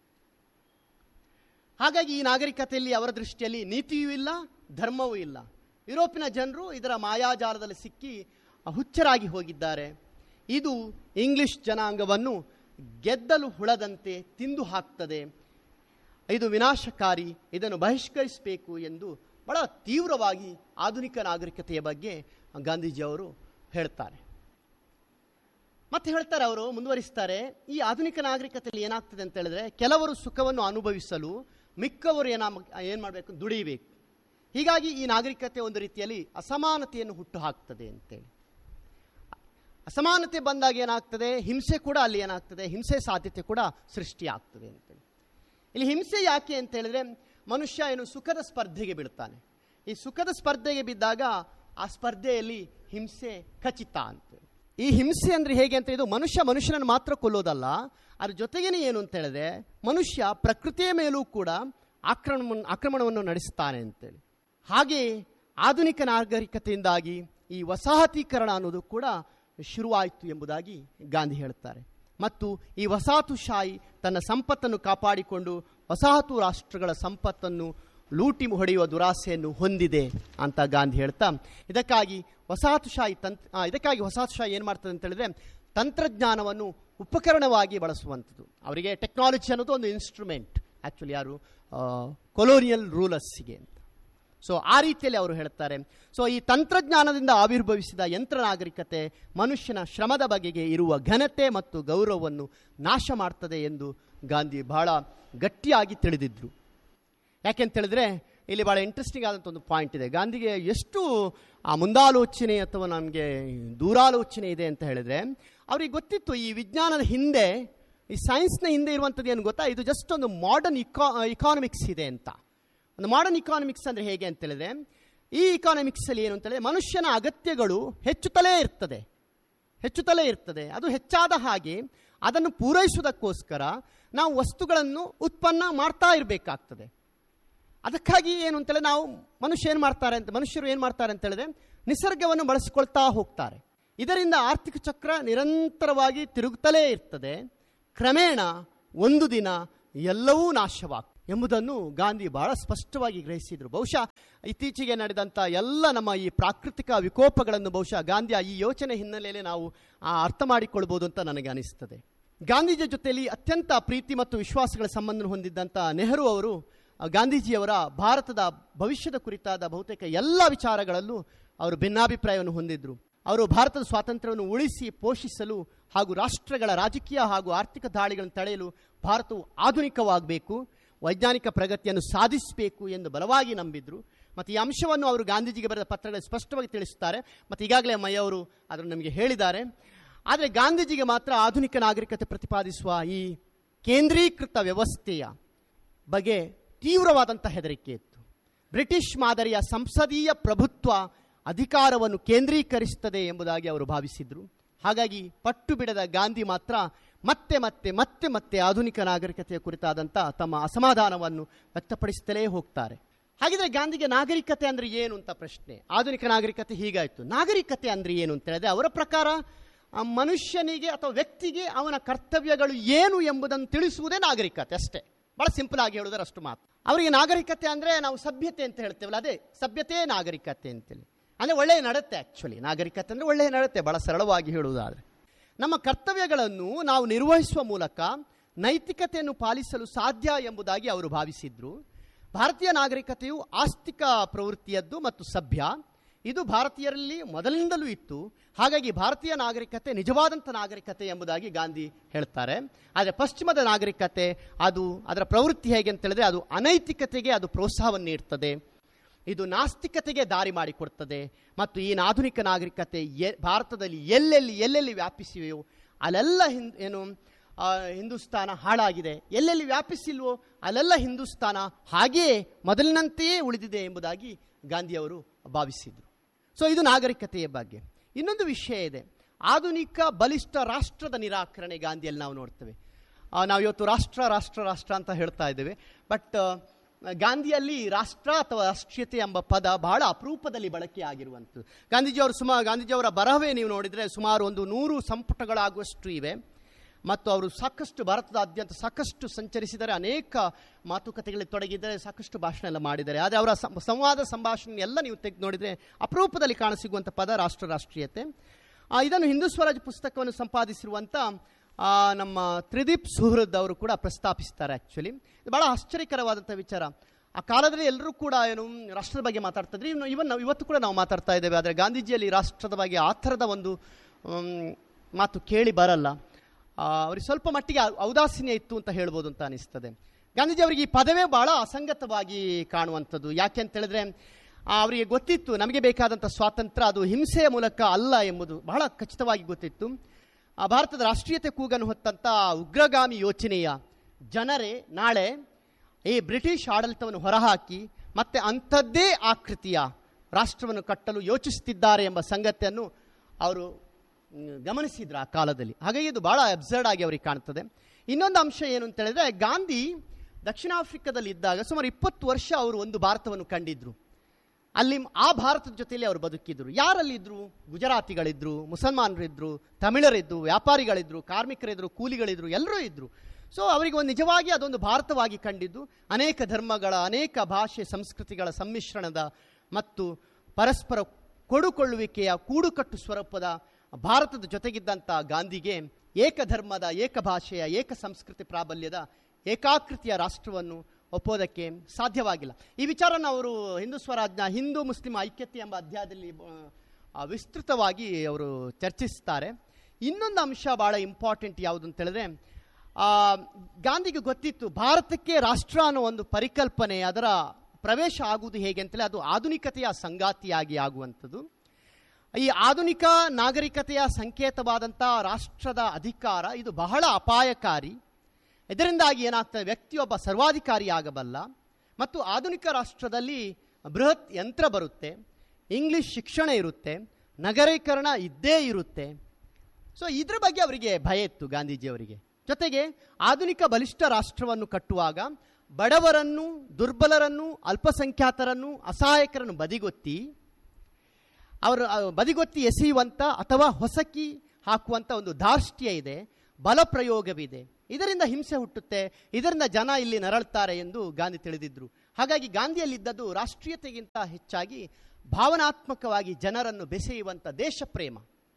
ಹಾಗಾಗಿ ಈ ನಾಗರಿಕತೆಯಲ್ಲಿ ಅವರ ದೃಷ್ಟಿಯಲ್ಲಿ ನೀತಿಯೂ ಇಲ್ಲ, ಧರ್ಮವೂ ಇಲ್ಲ. ಯುರೋಪಿನ ಜನರು ಇದರ ಮಾಯಾಜಾಲದಲ್ಲಿ ಸಿಕ್ಕಿ ಹುಚ್ಚರಾಗಿ ಹೋಗಿದ್ದಾರೆ. ಇದು ಇಂಗ್ಲಿಷ್ ಜನಾಂಗವನ್ನು ಗೆದ್ದಲು ಹುಳದಂತೆ ತಿಂದು ಹಾಕ್ತದೆ, ಇದು ವಿನಾಶಕಾರಿ, ಇದನ್ನು ಬಹಿಷ್ಕರಿಸಬೇಕು ಎಂದು ಬಹಳ ತೀವ್ರವಾಗಿ ಆಧುನಿಕ ನಾಗರಿಕತೆಯ ಬಗ್ಗೆ ಗಾಂಧೀಜಿಯವರು ಹೇಳ್ತಾರೆ. ಮತ್ತೆ ಹೇಳ್ತಾರೆ, ಅವರು ಮುಂದುವರಿಸ್ತಾರೆ, ಈ ಆಧುನಿಕ ನಾಗರಿಕತೆಯಲ್ಲಿ ಏನಾಗ್ತದೆ ಅಂತ ಹೇಳಿದ್ರೆ ಕೆಲವರು ಸುಖವನ್ನು ಅನುಭವಿಸಲು ಮಿಕ್ಕವರು ಏನ ಏನು ಮಾಡಬೇಕು, ದುಡಿಯಬೇಕು. ಹೀಗಾಗಿ ಈ ನಾಗರಿಕತೆ ಒಂದು ರೀತಿಯಲ್ಲಿ ಅಸಮಾನತೆಯನ್ನು ಹುಟ್ಟು ಹಾಕ್ತದೆ ಅಂತೇಳಿ. ಅಸಮಾನತೆ ಬಂದಾಗ ಏನಾಗ್ತದೆ, ಹಿಂಸೆ ಕೂಡ ಅಲ್ಲಿ ಏನಾಗ್ತದೆ, ಹಿಂಸೆ ಸಾಧ್ಯತೆ ಕೂಡ ಸೃಷ್ಟಿಯಾಗ್ತದೆ ಅಂತೇಳಿ. ಇಲ್ಲಿ ಹಿಂಸೆ ಯಾಕೆ ಅಂತ ಹೇಳಿದ್ರೆ, ಮನುಷ್ಯ ಏನು ಸುಖದ ಸ್ಪರ್ಧೆಗೆ ಬೀಳ್ತಾನೆ. ಈ ಸುಖದ ಸ್ಪರ್ಧೆಗೆ ಬಿದ್ದಾಗ ಆ ಸ್ಪರ್ಧೆಯಲ್ಲಿ ಹಿಂಸೆ ಖಚಿತ ಅಂತೇಳಿ. ಈ ಹಿಂಸೆ ಅಂದರೆ ಹೇಗೆ ಅಂತ, ಇದು ಮನುಷ್ಯ ಮನುಷ್ಯನನ್ನು ಮಾತ್ರ ಕೊಲ್ಲೋದಲ್ಲ, ಅದ್ರ ಜೊತೆಗೇನೆ ಏನು ಅಂತ ಹೇಳಿದ್ರೆ ಮನುಷ್ಯ ಪ್ರಕೃತಿಯ ಮೇಲೂ ಕೂಡ ಆಕ್ರಮಣ ಆಕ್ರಮಣವನ್ನು ನಡೆಸ್ತಾನೆ ಅಂತೇಳಿ. ಹಾಗೆ ಆಧುನಿಕ ನಾಗರಿಕತೆಯಿಂದಾಗಿ ಈ ವಸಾಹತೀಕರಣ ಅನ್ನೋದು ಕೂಡ ಶುರುವಾಯಿತು ಎಂಬುದಾಗಿ ಗಾಂಧಿ ಹೇಳ್ತಾರೆ. ಮತ್ತು ಈ ವಸಾಹತುಶಾಹಿ ತನ್ನ ಸಂಪತ್ತನ್ನು ಕಾಪಾಡಿಕೊಂಡು ವಸಾಹತು ರಾಷ್ಟ್ರಗಳ ಸಂಪತ್ತನ್ನು ಲೂಟಿ ಹೊಡೆಯುವ ದುರಾಸೆಯನ್ನು ಹೊಂದಿದೆ ಅಂತ ಗಾಂಧಿ ಹೇಳ್ತಾ, ಇದಕ್ಕಾಗಿ ವಸಾಹತುಶಾಹಿ ತಂತ್ರ ಇದಕ್ಕಾಗಿ ವಸಾಹತುಶಾಹಿ ಏನು ಮಾಡ್ತದೆ ಅಂತ ಹೇಳಿದ್ರೆ ತಂತ್ರಜ್ಞಾನವನ್ನು ಉಪಕರಣವಾಗಿ ಬಳಸುವಂಥದ್ದು. ಅವರಿಗೆ ಟೆಕ್ನಾಲಜಿ ಅನ್ನೋದು ಒಂದು ಇನ್ಸ್ಟ್ರೂಮೆಂಟ್, ಆ್ಯಕ್ಚುಲಿ ಯಾರು ಕೊಲೋನಿಯಲ್ ರೂಲರ್ಸ್ಗೆ ಅಂತ. ಸೊ ಆ ರೀತಿಯಲ್ಲಿ ಅವರು ಹೇಳ್ತಾರೆ. ಸೊ ಈ ತಂತ್ರಜ್ಞಾನದಿಂದ ಆವಿರ್ಭವಿಸಿದ ಯಂತ್ರ ನಾಗರಿಕತೆ ಮನುಷ್ಯನ ಶ್ರಮದ ಬಗೆಗೆ ಇರುವ ಘನತೆ ಮತ್ತು ಗೌರವವನ್ನು ನಾಶ ಮಾಡ್ತದೆ ಎಂದು ಗಾಂಧಿ ಬಹಳ ಗಟ್ಟಿಯಾಗಿ ತಿಳಿದಿದ್ರು. ಯಾಕೆಂತೇಳಿದ್ರೆ ಇಲ್ಲಿ ಭಾಳ ಇಂಟ್ರೆಸ್ಟಿಂಗ್ ಆದಂಥ ಒಂದು ಪಾಯಿಂಟ್ ಇದೆ. ಗಾಂಧಿಗೆ ಎಷ್ಟು ಆ ಮುಂದಾಲೋಚನೆ ಅಥವಾ ನಮಗೆ ದೂರಾಲೋಚನೆ ಇದೆ ಅಂತ ಹೇಳಿದ್ರೆ, ಅವ್ರಿಗೆ ಗೊತ್ತಿತ್ತು ಈ ವಿಜ್ಞಾನದ ಹಿಂದೆ, ಈ ಸೈನ್ಸ್ನ ಹಿಂದೆ ಇರುವಂಥದ್ದು ಏನು ಗೊತ್ತಾ, ಇದು ಜಸ್ಟ್ ಒಂದು ಮಾಡರ್ನ್ ಇಕಾ ಇಕಾನಮಿಕ್ಸ್ ಇದೆ ಅಂತ. ಒಂದು ಮಾಡರ್ನ್ ಇಕಾನಮಿಕ್ಸ್ ಅಂದರೆ ಹೇಗೆ ಅಂತ ಹೇಳಿದ್ರೆ, ಈ ಇಕಾನಮಿಕ್ಸಲ್ಲಿ ಏನು ಅಂತ ಹೇಳಿದ್ರೆ ಮನುಷ್ಯನ ಅಗತ್ಯಗಳು ಹೆಚ್ಚುತ್ತಲೇ ಇರ್ತದೆ ಹೆಚ್ಚುತ್ತಲೇ ಇರ್ತದೆ ಅದು ಹೆಚ್ಚಾದ ಹಾಗೆ ಅದನ್ನು ಪೂರೈಸುವುದಕ್ಕೋಸ್ಕರ ನಾವು ವಸ್ತುಗಳನ್ನು ಉತ್ಪನ್ನ ಮಾಡ್ತಾ ಇರಬೇಕಾಗ್ತದೆ. ಅದಕ್ಕಾಗಿ ಏನು ಅಂತೇಳಿ ನಾವು ಮನುಷ್ಯ ಏನು ಮಾಡ್ತಾರೆ ಅಂತ ಮನುಷ್ಯರು ಏನು ಮಾಡ್ತಾರೆ ಅಂತ ಹೇಳಿದ್ರೆ ನಿಸರ್ಗವನ್ನು ಬಳಸಿಕೊಳ್ತಾ ಹೋಗ್ತಾರೆ. ಇದರಿಂದ ಆರ್ಥಿಕ ಚಕ್ರ ನಿರಂತರವಾಗಿ ತಿರುಗುತ್ತಲೇ ಇರ್ತದೆ. ಕ್ರಮೇಣ ಒಂದು ದಿನ ಎಲ್ಲವೂ ನಾಶವಾಗ್ತದೆ ಎಂಬುದನ್ನು ಗಾಂಧಿ ಬಹಳ ಸ್ಪಷ್ಟವಾಗಿ ಗ್ರಹಿಸಿದರು. ಬಹುಶಃ ಇತ್ತೀಚೆಗೆ ನಡೆದಂಥ ಎಲ್ಲ ನಮ್ಮ ಈ ಪ್ರಾಕೃತಿಕ ವಿಕೋಪಗಳನ್ನು ಬಹುಶಃ ಗಾಂಧಿಯ ಈ ಯೋಚನೆ ಹಿನ್ನೆಲೆಯಲ್ಲಿ ನಾವು ಅರ್ಥ ಮಾಡಿಕೊಳ್ಬೋದು ಅಂತ ನನಗೆ ಅನಿಸ್ತದೆ. ಗಾಂಧೀಜಿಯ ಜೊತೆಯಲ್ಲಿ ಅತ್ಯಂತ ಪ್ರೀತಿ ಮತ್ತು ವಿಶ್ವಾಸಗಳ ಸಂಬಂಧ ಹೊಂದಿದ್ದಂಥ ನೆಹರು ಅವರು ಗಾಂಧೀಜಿಯವರ ಭಾರತದ ಭವಿಷ್ಯದ ಕುರಿತಾದ ಬಹುತೇಕ ಎಲ್ಲ ವಿಚಾರಗಳಲ್ಲೂ ಅವರು ಭಿನ್ನಾಭಿಪ್ರಾಯವನ್ನು ಹೊಂದಿದ್ರು. ಅವರು ಭಾರತದ ಸ್ವಾತಂತ್ರ್ಯವನ್ನು ಉಳಿಸಿ ಪೋಷಿಸಲು ಹಾಗೂ ರಾಷ್ಟ್ರಗಳ ರಾಜಕೀಯ ಹಾಗೂ ಆರ್ಥಿಕ ದಾಳಿಗಳನ್ನು ತಡೆಯಲು ಭಾರತವು ಆಧುನಿಕವಾಗಬೇಕು, ವೈಜ್ಞಾನಿಕ ಪ್ರಗತಿಯನ್ನು ಸಾಧಿಸಬೇಕು ಎಂದು ಬಲವಾಗಿ ನಂಬಿದ್ರು. ಮತ್ತು ಈ ಅಂಶವನ್ನು ಅವರು ಗಾಂಧೀಜಿಗೆ ಬರೆದ ಪತ್ರಗಳಲ್ಲಿ ಸ್ಪಷ್ಟವಾಗಿ ತಿಳಿಸುತ್ತಾರೆ. ಮತ್ತು ಈಗಾಗಲೇ ಮಯ್ಯ ಅವರು ಅದನ್ನು ನಮಗೆ ಹೇಳಿದ್ದಾರೆ. ಆದರೆ ಗಾಂಧೀಜಿಗೆ ಮಾತ್ರ ಆಧುನಿಕ ನಾಗರಿಕತೆ ಪ್ರತಿಪಾದಿಸುವ ಈ ಕೇಂದ್ರೀಕೃತ ವ್ಯವಸ್ಥೆಯ ಬಗ್ಗೆ ತೀವ್ರವಾದಂಥ ಹೆದರಿಕೆ ಇತ್ತು. ಬ್ರಿಟಿಷ್ ಮಾದರಿಯ ಸಂಸದೀಯ ಪ್ರಭುತ್ವ ಅಧಿಕಾರವನ್ನು ಕೇಂದ್ರೀಕರಿಸುತ್ತದೆ ಎಂಬುದಾಗಿ ಅವರು ಭಾವಿಸಿದರು. ಹಾಗಾಗಿ ಪಟ್ಟು ಬಿಡದ ಗಾಂಧಿ ಮಾತ್ರ ಮತ್ತೆ ಮತ್ತೆ ಮತ್ತೆ ಮತ್ತೆ ಆಧುನಿಕ ನಾಗರಿಕತೆಯ ಕುರಿತಾದಂಥ ತಮ್ಮ ಅಸಮಾಧಾನವನ್ನು ವ್ಯಕ್ತಪಡಿಸುತ್ತಲೇ ಹೋಗ್ತಾರೆ. ಹಾಗಿದ್ರೆ ಗಾಂಧಿಗೆ ನಾಗರಿಕತೆ ಅಂದರೆ ಏನು ಅಂತ ಪ್ರಶ್ನೆ. ಆಧುನಿಕ ನಾಗರಿಕತೆ ಹೀಗಾಯಿತು. ನಾಗರಿಕತೆ ಅಂದರೆ ಏನು ಅಂತ ಹೇಳಿದ್ರೆ ಅವರ ಪ್ರಕಾರ ಮನುಷ್ಯನಿಗೆ ಅಥವಾ ವ್ಯಕ್ತಿಗೆ ಅವನ ಕರ್ತವ್ಯಗಳು ಏನು ಎಂಬುದನ್ನು ತಿಳಿಸುವುದೇ ನಾಗರಿಕತೆ ಅಷ್ಟೇ. ಬಹಳ ಸಿಂಪಲ್ ಆಗಿ ಹೇಳುವುದರ ಅಷ್ಟು ಮಾತು. ಅವರಿಗೆ ನಾಗರಿಕತೆ ಅಂದರೆ ನಾವು ಸಭ್ಯತೆ ಅಂತ ಹೇಳ್ತೇವಲ್ಲ, ಅದೇ ಸಭ್ಯತೆಯೇ ನಾಗರಿಕತೆ ಅಂತೇಳಿ. ಅಂದರೆ ಒಳ್ಳೆಯ ನಡತೆ. ಆ್ಯಕ್ಚುಲಿ ನಾಗರಿಕತೆ ಅಂದರೆ ಒಳ್ಳೆಯ ನಡತೆ, ಬಹಳ ಸರಳವಾಗಿ ಹೇಳುವುದಾದರೆ. ನಮ್ಮ ಕರ್ತವ್ಯಗಳನ್ನು ನಾವು ನಿರ್ವಹಿಸುವ ಮೂಲಕ ನೈತಿಕತೆಯನ್ನು ಪಾಲಿಸಲು ಸಾಧ್ಯ ಎಂಬುದಾಗಿ ಅವರು ಭಾವಿಸಿದ್ರು. ಭಾರತೀಯ ನಾಗರಿಕತೆಯು ಆಸ್ತಿಕ ಪ್ರವೃತ್ತಿಯದ್ದು ಮತ್ತು ಸಭ್ಯ. ಇದು ಭಾರತೀಯರಲ್ಲಿ ಮೊದಲಿನಿಂದಲೂ ಇತ್ತು. ಹಾಗಾಗಿ ಭಾರತೀಯ ನಾಗರಿಕತೆ ನಿಜವಾದಂಥ ನಾಗರಿಕತೆ ಎಂಬುದಾಗಿ ಗಾಂಧಿ ಹೇಳ್ತಾರೆ. ಆದರೆ ಪಶ್ಚಿಮದ ನಾಗರಿಕತೆ ಅದು ಅದರ ಪ್ರವೃತ್ತಿ ಹೇಗೆ ಅಂತ ಹೇಳಿದ್ರೆ ಅದು ಅನೈತಿಕತೆಗೆ ಅದು ಪ್ರೋತ್ಸಾಹವನ್ನು ನೀಡ್ತದೆ, ಇದು ನಾಸ್ತಿಕತೆಗೆ ದಾರಿ ಮಾಡಿಕೊಡ್ತದೆ. ಮತ್ತು ಈ ಆಧುನಿಕ ನಾಗರಿಕತೆ ಎ ಭಾರತದಲ್ಲಿ ಎಲ್ಲೆಲ್ಲಿ ಎಲ್ಲೆಲ್ಲಿ ವ್ಯಾಪಿಸಿವೆಯೋ ಅಲ್ಲೆಲ್ಲ ಹಿಂದ್ ಏನು ಹಿಂದೂಸ್ತಾನ ಹಾಳಾಗಿದೆ, ಎಲ್ಲೆಲ್ಲಿ ವ್ಯಾಪಿಸಿಲ್ವೋ ಅಲ್ಲೆಲ್ಲ ಹಿಂದೂಸ್ತಾನ ಹಾಗೆಯೇ ಮೊದಲಿನಂತೆಯೇ ಉಳಿದಿದೆ ಎಂಬುದಾಗಿ ಗಾಂಧಿಯವರು ಭಾವಿಸಿದರು. ಸೊ ಇದು ನಾಗರಿಕತೆಯ ಬಗ್ಗೆ. ಇನ್ನೊಂದು ವಿಷಯ ಇದೆ, ಆಧುನಿಕ ಬಲಿಷ್ಠ ರಾಷ್ಟ್ರದ ನಿರಾಕರಣೆ ಗಾಂಧಿಯಲ್ಲಿ ನಾವು ನೋಡ್ತೇವೆ. ನಾವು ಇವತ್ತು ರಾಷ್ಟ್ರ ರಾಷ್ಟ್ರ ರಾಷ್ಟ್ರ ಅಂತ ಹೇಳ್ತಾ ಇದ್ದೇವೆ. ಬಟ್ ಗಾಂಧಿಯಲ್ಲಿ ರಾಷ್ಟ್ರ ಅಥವಾ ರಾಷ್ಟ್ರೀಯತೆ ಎಂಬ ಪದ ಬಹಳ ಅಪರೂಪದಲ್ಲಿ ಬಳಕೆ ಆಗಿರುವಂಥದ್ದು. ಗಾಂಧೀಜಿಯವರು ಸುಮಾರು ಗಾಂಧೀಜಿಯವರ ಬರಹವೇ ನೀವು ನೋಡಿದರೆ ಸುಮಾರು ಒಂದು ನೂರು ಸಂಪುಟಗಳಾಗುವಷ್ಟು ಇವೆ. ಮತ್ತು ಅವರು ಸಾಕಷ್ಟು ಭಾರತದಾದ್ಯಂತ ಸಾಕಷ್ಟು ಸಂಚರಿಸಿದರೆ, ಅನೇಕ ಮಾತುಕತೆಗಳಲ್ಲಿ ತೊಡಗಿದ್ದಾರೆ, ಸಾಕಷ್ಟು ಭಾಷಣ ಎಲ್ಲ ಮಾಡಿದ್ದಾರೆ. ಆದರೆ ಅವರ ಸಂವಾದ ಸಂಭಾಷಣೆ ಎಲ್ಲ ನೀವು ತೆಗೆದು ನೋಡಿದರೆ ಅಪರೂಪದಲ್ಲಿ ಕಾಣಸಿಗುವಂಥ ಪದ ರಾಷ್ಟ್ರ ರಾಷ್ಟ್ರೀಯತೆ. ಇದನ್ನು ಹಿಂದೂ ಸ್ವರಾಜ್ ಪುಸ್ತಕವನ್ನು ಸಂಪಾದಿಸಿರುವಂಥ ನಮ್ಮ ತ್ರಿದೀಪ್ ಸುಹೃದ್ ಅವರು ಕೂಡ ಪ್ರಸ್ತಾಪಿಸ್ತಾರೆ. ಆ್ಯಕ್ಚುಲಿ ಇದು ಭಾಳ ಆಶ್ಚರ್ಯಕರವಾದಂಥ ವಿಚಾರ. ಆ ಕಾಲದಲ್ಲಿ ಎಲ್ಲರೂ ಕೂಡ ಏನು ರಾಷ್ಟ್ರದ ಬಗ್ಗೆ ಮಾತಾಡ್ತಿದ್ರಿ. ಇನ್ನು ಇವನ್ ನಾವು ಇವತ್ತು ಕೂಡ ನಾವು ಮಾತಾಡ್ತಾ ಇದ್ದೇವೆ. ಆದರೆ ಗಾಂಧೀಜಿಯಲ್ಲಿ ರಾಷ್ಟ್ರದ ಬಗ್ಗೆ ಆ ಥರದ ಒಂದು ಮಾತು ಕೇಳಿ ಬರಲ್ಲ. ಅವ್ರಿಗೆ ಸ್ವಲ್ಪ ಮಟ್ಟಿಗೆ ಔದಾಸೀನ್ಯ ಇತ್ತು ಅಂತ ಹೇಳ್ಬೋದು ಅಂತ ಅನಿಸ್ತದೆ. ಗಾಂಧೀಜಿ ಅವರಿಗೆ ಈ ಪದವೇ ಭಾಳ ಅಸಂಗತವಾಗಿ ಕಾಣುವಂಥದ್ದು. ಯಾಕೆ ಅಂತ ಹೇಳಿದ್ರೆ ಅವರಿಗೆ ಗೊತ್ತಿತ್ತು ನಮಗೆ ಬೇಕಾದಂಥ ಸ್ವಾತಂತ್ರ್ಯ ಅದು ಹಿಂಸೆಯ ಮೂಲಕ ಅಲ್ಲ ಎಂಬುದು ಬಹಳ ಖಚಿತವಾಗಿ ಗೊತ್ತಿತ್ತು. ಆ ಭಾರತದ ರಾಷ್ಟ್ರೀಯತೆ ಕೂಗನ್ನು ಹೊತ್ತಂಥ ಉಗ್ರಗಾಮಿ ಯೋಚನೆಯ ಜನರೇ ನಾಳೆ ಈ ಬ್ರಿಟಿಷ್ ಆಡಳಿತವನ್ನು ಹೊರಹಾಕಿ ಮತ್ತೆ ಅಂಥದ್ದೇ ಆಕೃತಿಯ ರಾಷ್ಟ್ರವನ್ನು ಕಟ್ಟಲು ಯೋಚಿಸುತ್ತಿದ್ದಾರೆ ಎಂಬ ಸಂಗತಿಯನ್ನು ಅವರು ಗಮನಿಸಿದ್ರು ಆ ಕಾಲದಲ್ಲಿ. ಹಾಗಾಗಿ ಇದು ಭಾಳ ಅಬ್ಸರ್ಡ್ ಆಗಿ ಅವರಿಗೆ ಕಾಣ್ತದೆ. ಇನ್ನೊಂದು ಅಂಶ ಏನು ಅಂತ ಹೇಳಿದ್ರೆ, ಗಾಂಧಿ ದಕ್ಷಿಣ ಆಫ್ರಿಕಾದಲ್ಲಿ ಇದ್ದಾಗ ಸುಮಾರು ಇಪ್ಪತ್ತು ವರ್ಷ ಅವರು ಒಂದು ಭಾರತವನ್ನು ಕಂಡಿದ್ರು. ಅಲ್ಲಿ ಆ ಭಾರತದ ಜೊತೆಯಲ್ಲಿ ಅವರು ಬದುಕಿದ್ರು. ಯಾರಲ್ಲಿದ್ದರು? ಗುಜರಾತಿಗಳಿದ್ರು, ಮುಸಲ್ಮಾನರಿದ್ದರು, ತಮಿಳರಿದ್ದರು, ವ್ಯಾಪಾರಿಗಳಿದ್ದರು, ಕಾರ್ಮಿಕರಿದ್ದರು, ಕೂಲಿಗಳಿದ್ದರು, ಎಲ್ಲರೂ ಇದ್ದರು. ಸೊ ಅವರಿಗೆ ಒಂದು ನಿಜವಾಗಿ ಅದೊಂದು ಭಾರತವಾಗಿ ಕಂಡಿದ್ದು ಅನೇಕ ಧರ್ಮಗಳ, ಅನೇಕ ಭಾಷೆ ಸಂಸ್ಕೃತಿಗಳ ಸಮ್ಮಿಶ್ರಣದ ಮತ್ತು ಪರಸ್ಪರ ಕೊಡುಕೊಳ್ಳುವಿಕೆಯ ಕೂಡುಕಟ್ಟು ಸ್ವರೂಪದ ಭಾರತದ ಜೊತೆಗಿದ್ದಂಥ ಗಾಂಧಿಗೆ ಏಕಧರ್ಮದ, ಏಕಭಾಷೆಯ, ಏಕ ಸಂಸ್ಕೃತಿ ಪ್ರಾಬಲ್ಯದ ಏಕಾಕೃತಿಯ ರಾಷ್ಟ್ರವನ್ನು ಒಪ್ಪೋದಕ್ಕೆ ಸಾಧ್ಯವಾಗಿಲ್ಲ. ಈ ವಿಚಾರನ ಅವರು ಹಿಂದೂ ಸ್ವರಾಜ್ನ ಹಿಂದೂ ಮುಸ್ಲಿಂ ಐಕ್ಯತೆ ಎಂಬ ಅಧ್ಯಾಯದಲ್ಲಿ ವಿಸ್ತೃತವಾಗಿ ಅವರು ಚರ್ಚಿಸ್ತಾರೆ. ಇನ್ನೊಂದು ಅಂಶ ಭಾಳ ಇಂಪಾರ್ಟೆಂಟ್ ಯಾವುದು ಅಂತ ಹೇಳಿದ್ರೆ, ಗಾಂಧಿಗೆ ಗೊತ್ತಿತ್ತು ಭಾರತಕ್ಕೆ ರಾಷ್ಟ್ರ ಅನ್ನೋ ಒಂದು ಪರಿಕಲ್ಪನೆ, ಅದರ ಪ್ರವೇಶ ಆಗುವುದು ಹೇಗೆ ಅಂತೇಳಿ ಅದು ಆಧುನಿಕತೆಯ ಸಂಗಾತಿಯಾಗಿ ಆಗುವಂಥದ್ದು. ಈ ಆಧುನಿಕ ನಾಗರಿಕತೆಯ ಸಂಕೇತವಾದಂಥ ರಾಷ್ಟ್ರದ ಅಧಿಕಾರ ಇದು ಬಹಳ ಅಪಾಯಕಾರಿ. ಇದರಿಂದಾಗಿ ಏನಾಗ್ತದೆ, ವ್ಯಕ್ತಿಯೊಬ್ಬ ಸರ್ವಾಧಿಕಾರಿ ಆಗಬಲ್ಲ. ಮತ್ತು ಆಧುನಿಕ ರಾಷ್ಟ್ರದಲ್ಲಿ ಬೃಹತ್ ಯಂತ್ರ ಬರುತ್ತೆ, ಇಂಗ್ಲಿಷ್ ಶಿಕ್ಷಣ ಇರುತ್ತೆ, ನಗರೀಕರಣ ಇದ್ದೇ ಇರುತ್ತೆ. ಸೊ ಇದ್ರ ಬಗ್ಗೆ ಅವರಿಗೆ ಭಯ ಇತ್ತು ಗಾಂಧೀಜಿಯವರಿಗೆ. ಜೊತೆಗೆ ಆಧುನಿಕ ಬಲಿಷ್ಠ ರಾಷ್ಟ್ರವನ್ನು ಕಟ್ಟುವಾಗ ಬಡವರನ್ನು, ದುರ್ಬಲರನ್ನು, ಅಲ್ಪಸಂಖ್ಯಾತರನ್ನು, ಅಸಹಾಯಕರನ್ನು ಬದಿಗೊತ್ತಿ ಅವರು ಬದಿಗೊತ್ತಿ ಎಸೆಯುವಂಥ ಅಥವಾ ಹೊಸಕಿ ಹಾಕುವಂಥ ಒಂದು ಧಾರ್ಷ್ಟ್ಯ ಇದೆ, ಬಲಪ್ರಯೋಗವಿದೆ. ಇದರಿಂದ ಹಿಂಸೆ ಹುಟ್ಟುತ್ತೆ, ಇದರಿಂದ ಜನ ಇಲ್ಲಿ ನರಳ್ತಾರೆ ಎಂದು ಗಾಂಧಿ ತಿಳಿದಿದ್ದರು. ಹಾಗಾಗಿ ಗಾಂಧಿಯಲ್ಲಿದ್ದದ್ದು ರಾಷ್ಟ್ರೀಯತೆಗಿಂತ ಹೆಚ್ಚಾಗಿ ಭಾವನಾತ್ಮಕವಾಗಿ ಜನರನ್ನು ಬೆಸೆಯುವಂಥ ದೇಶಪ್ರೇಮ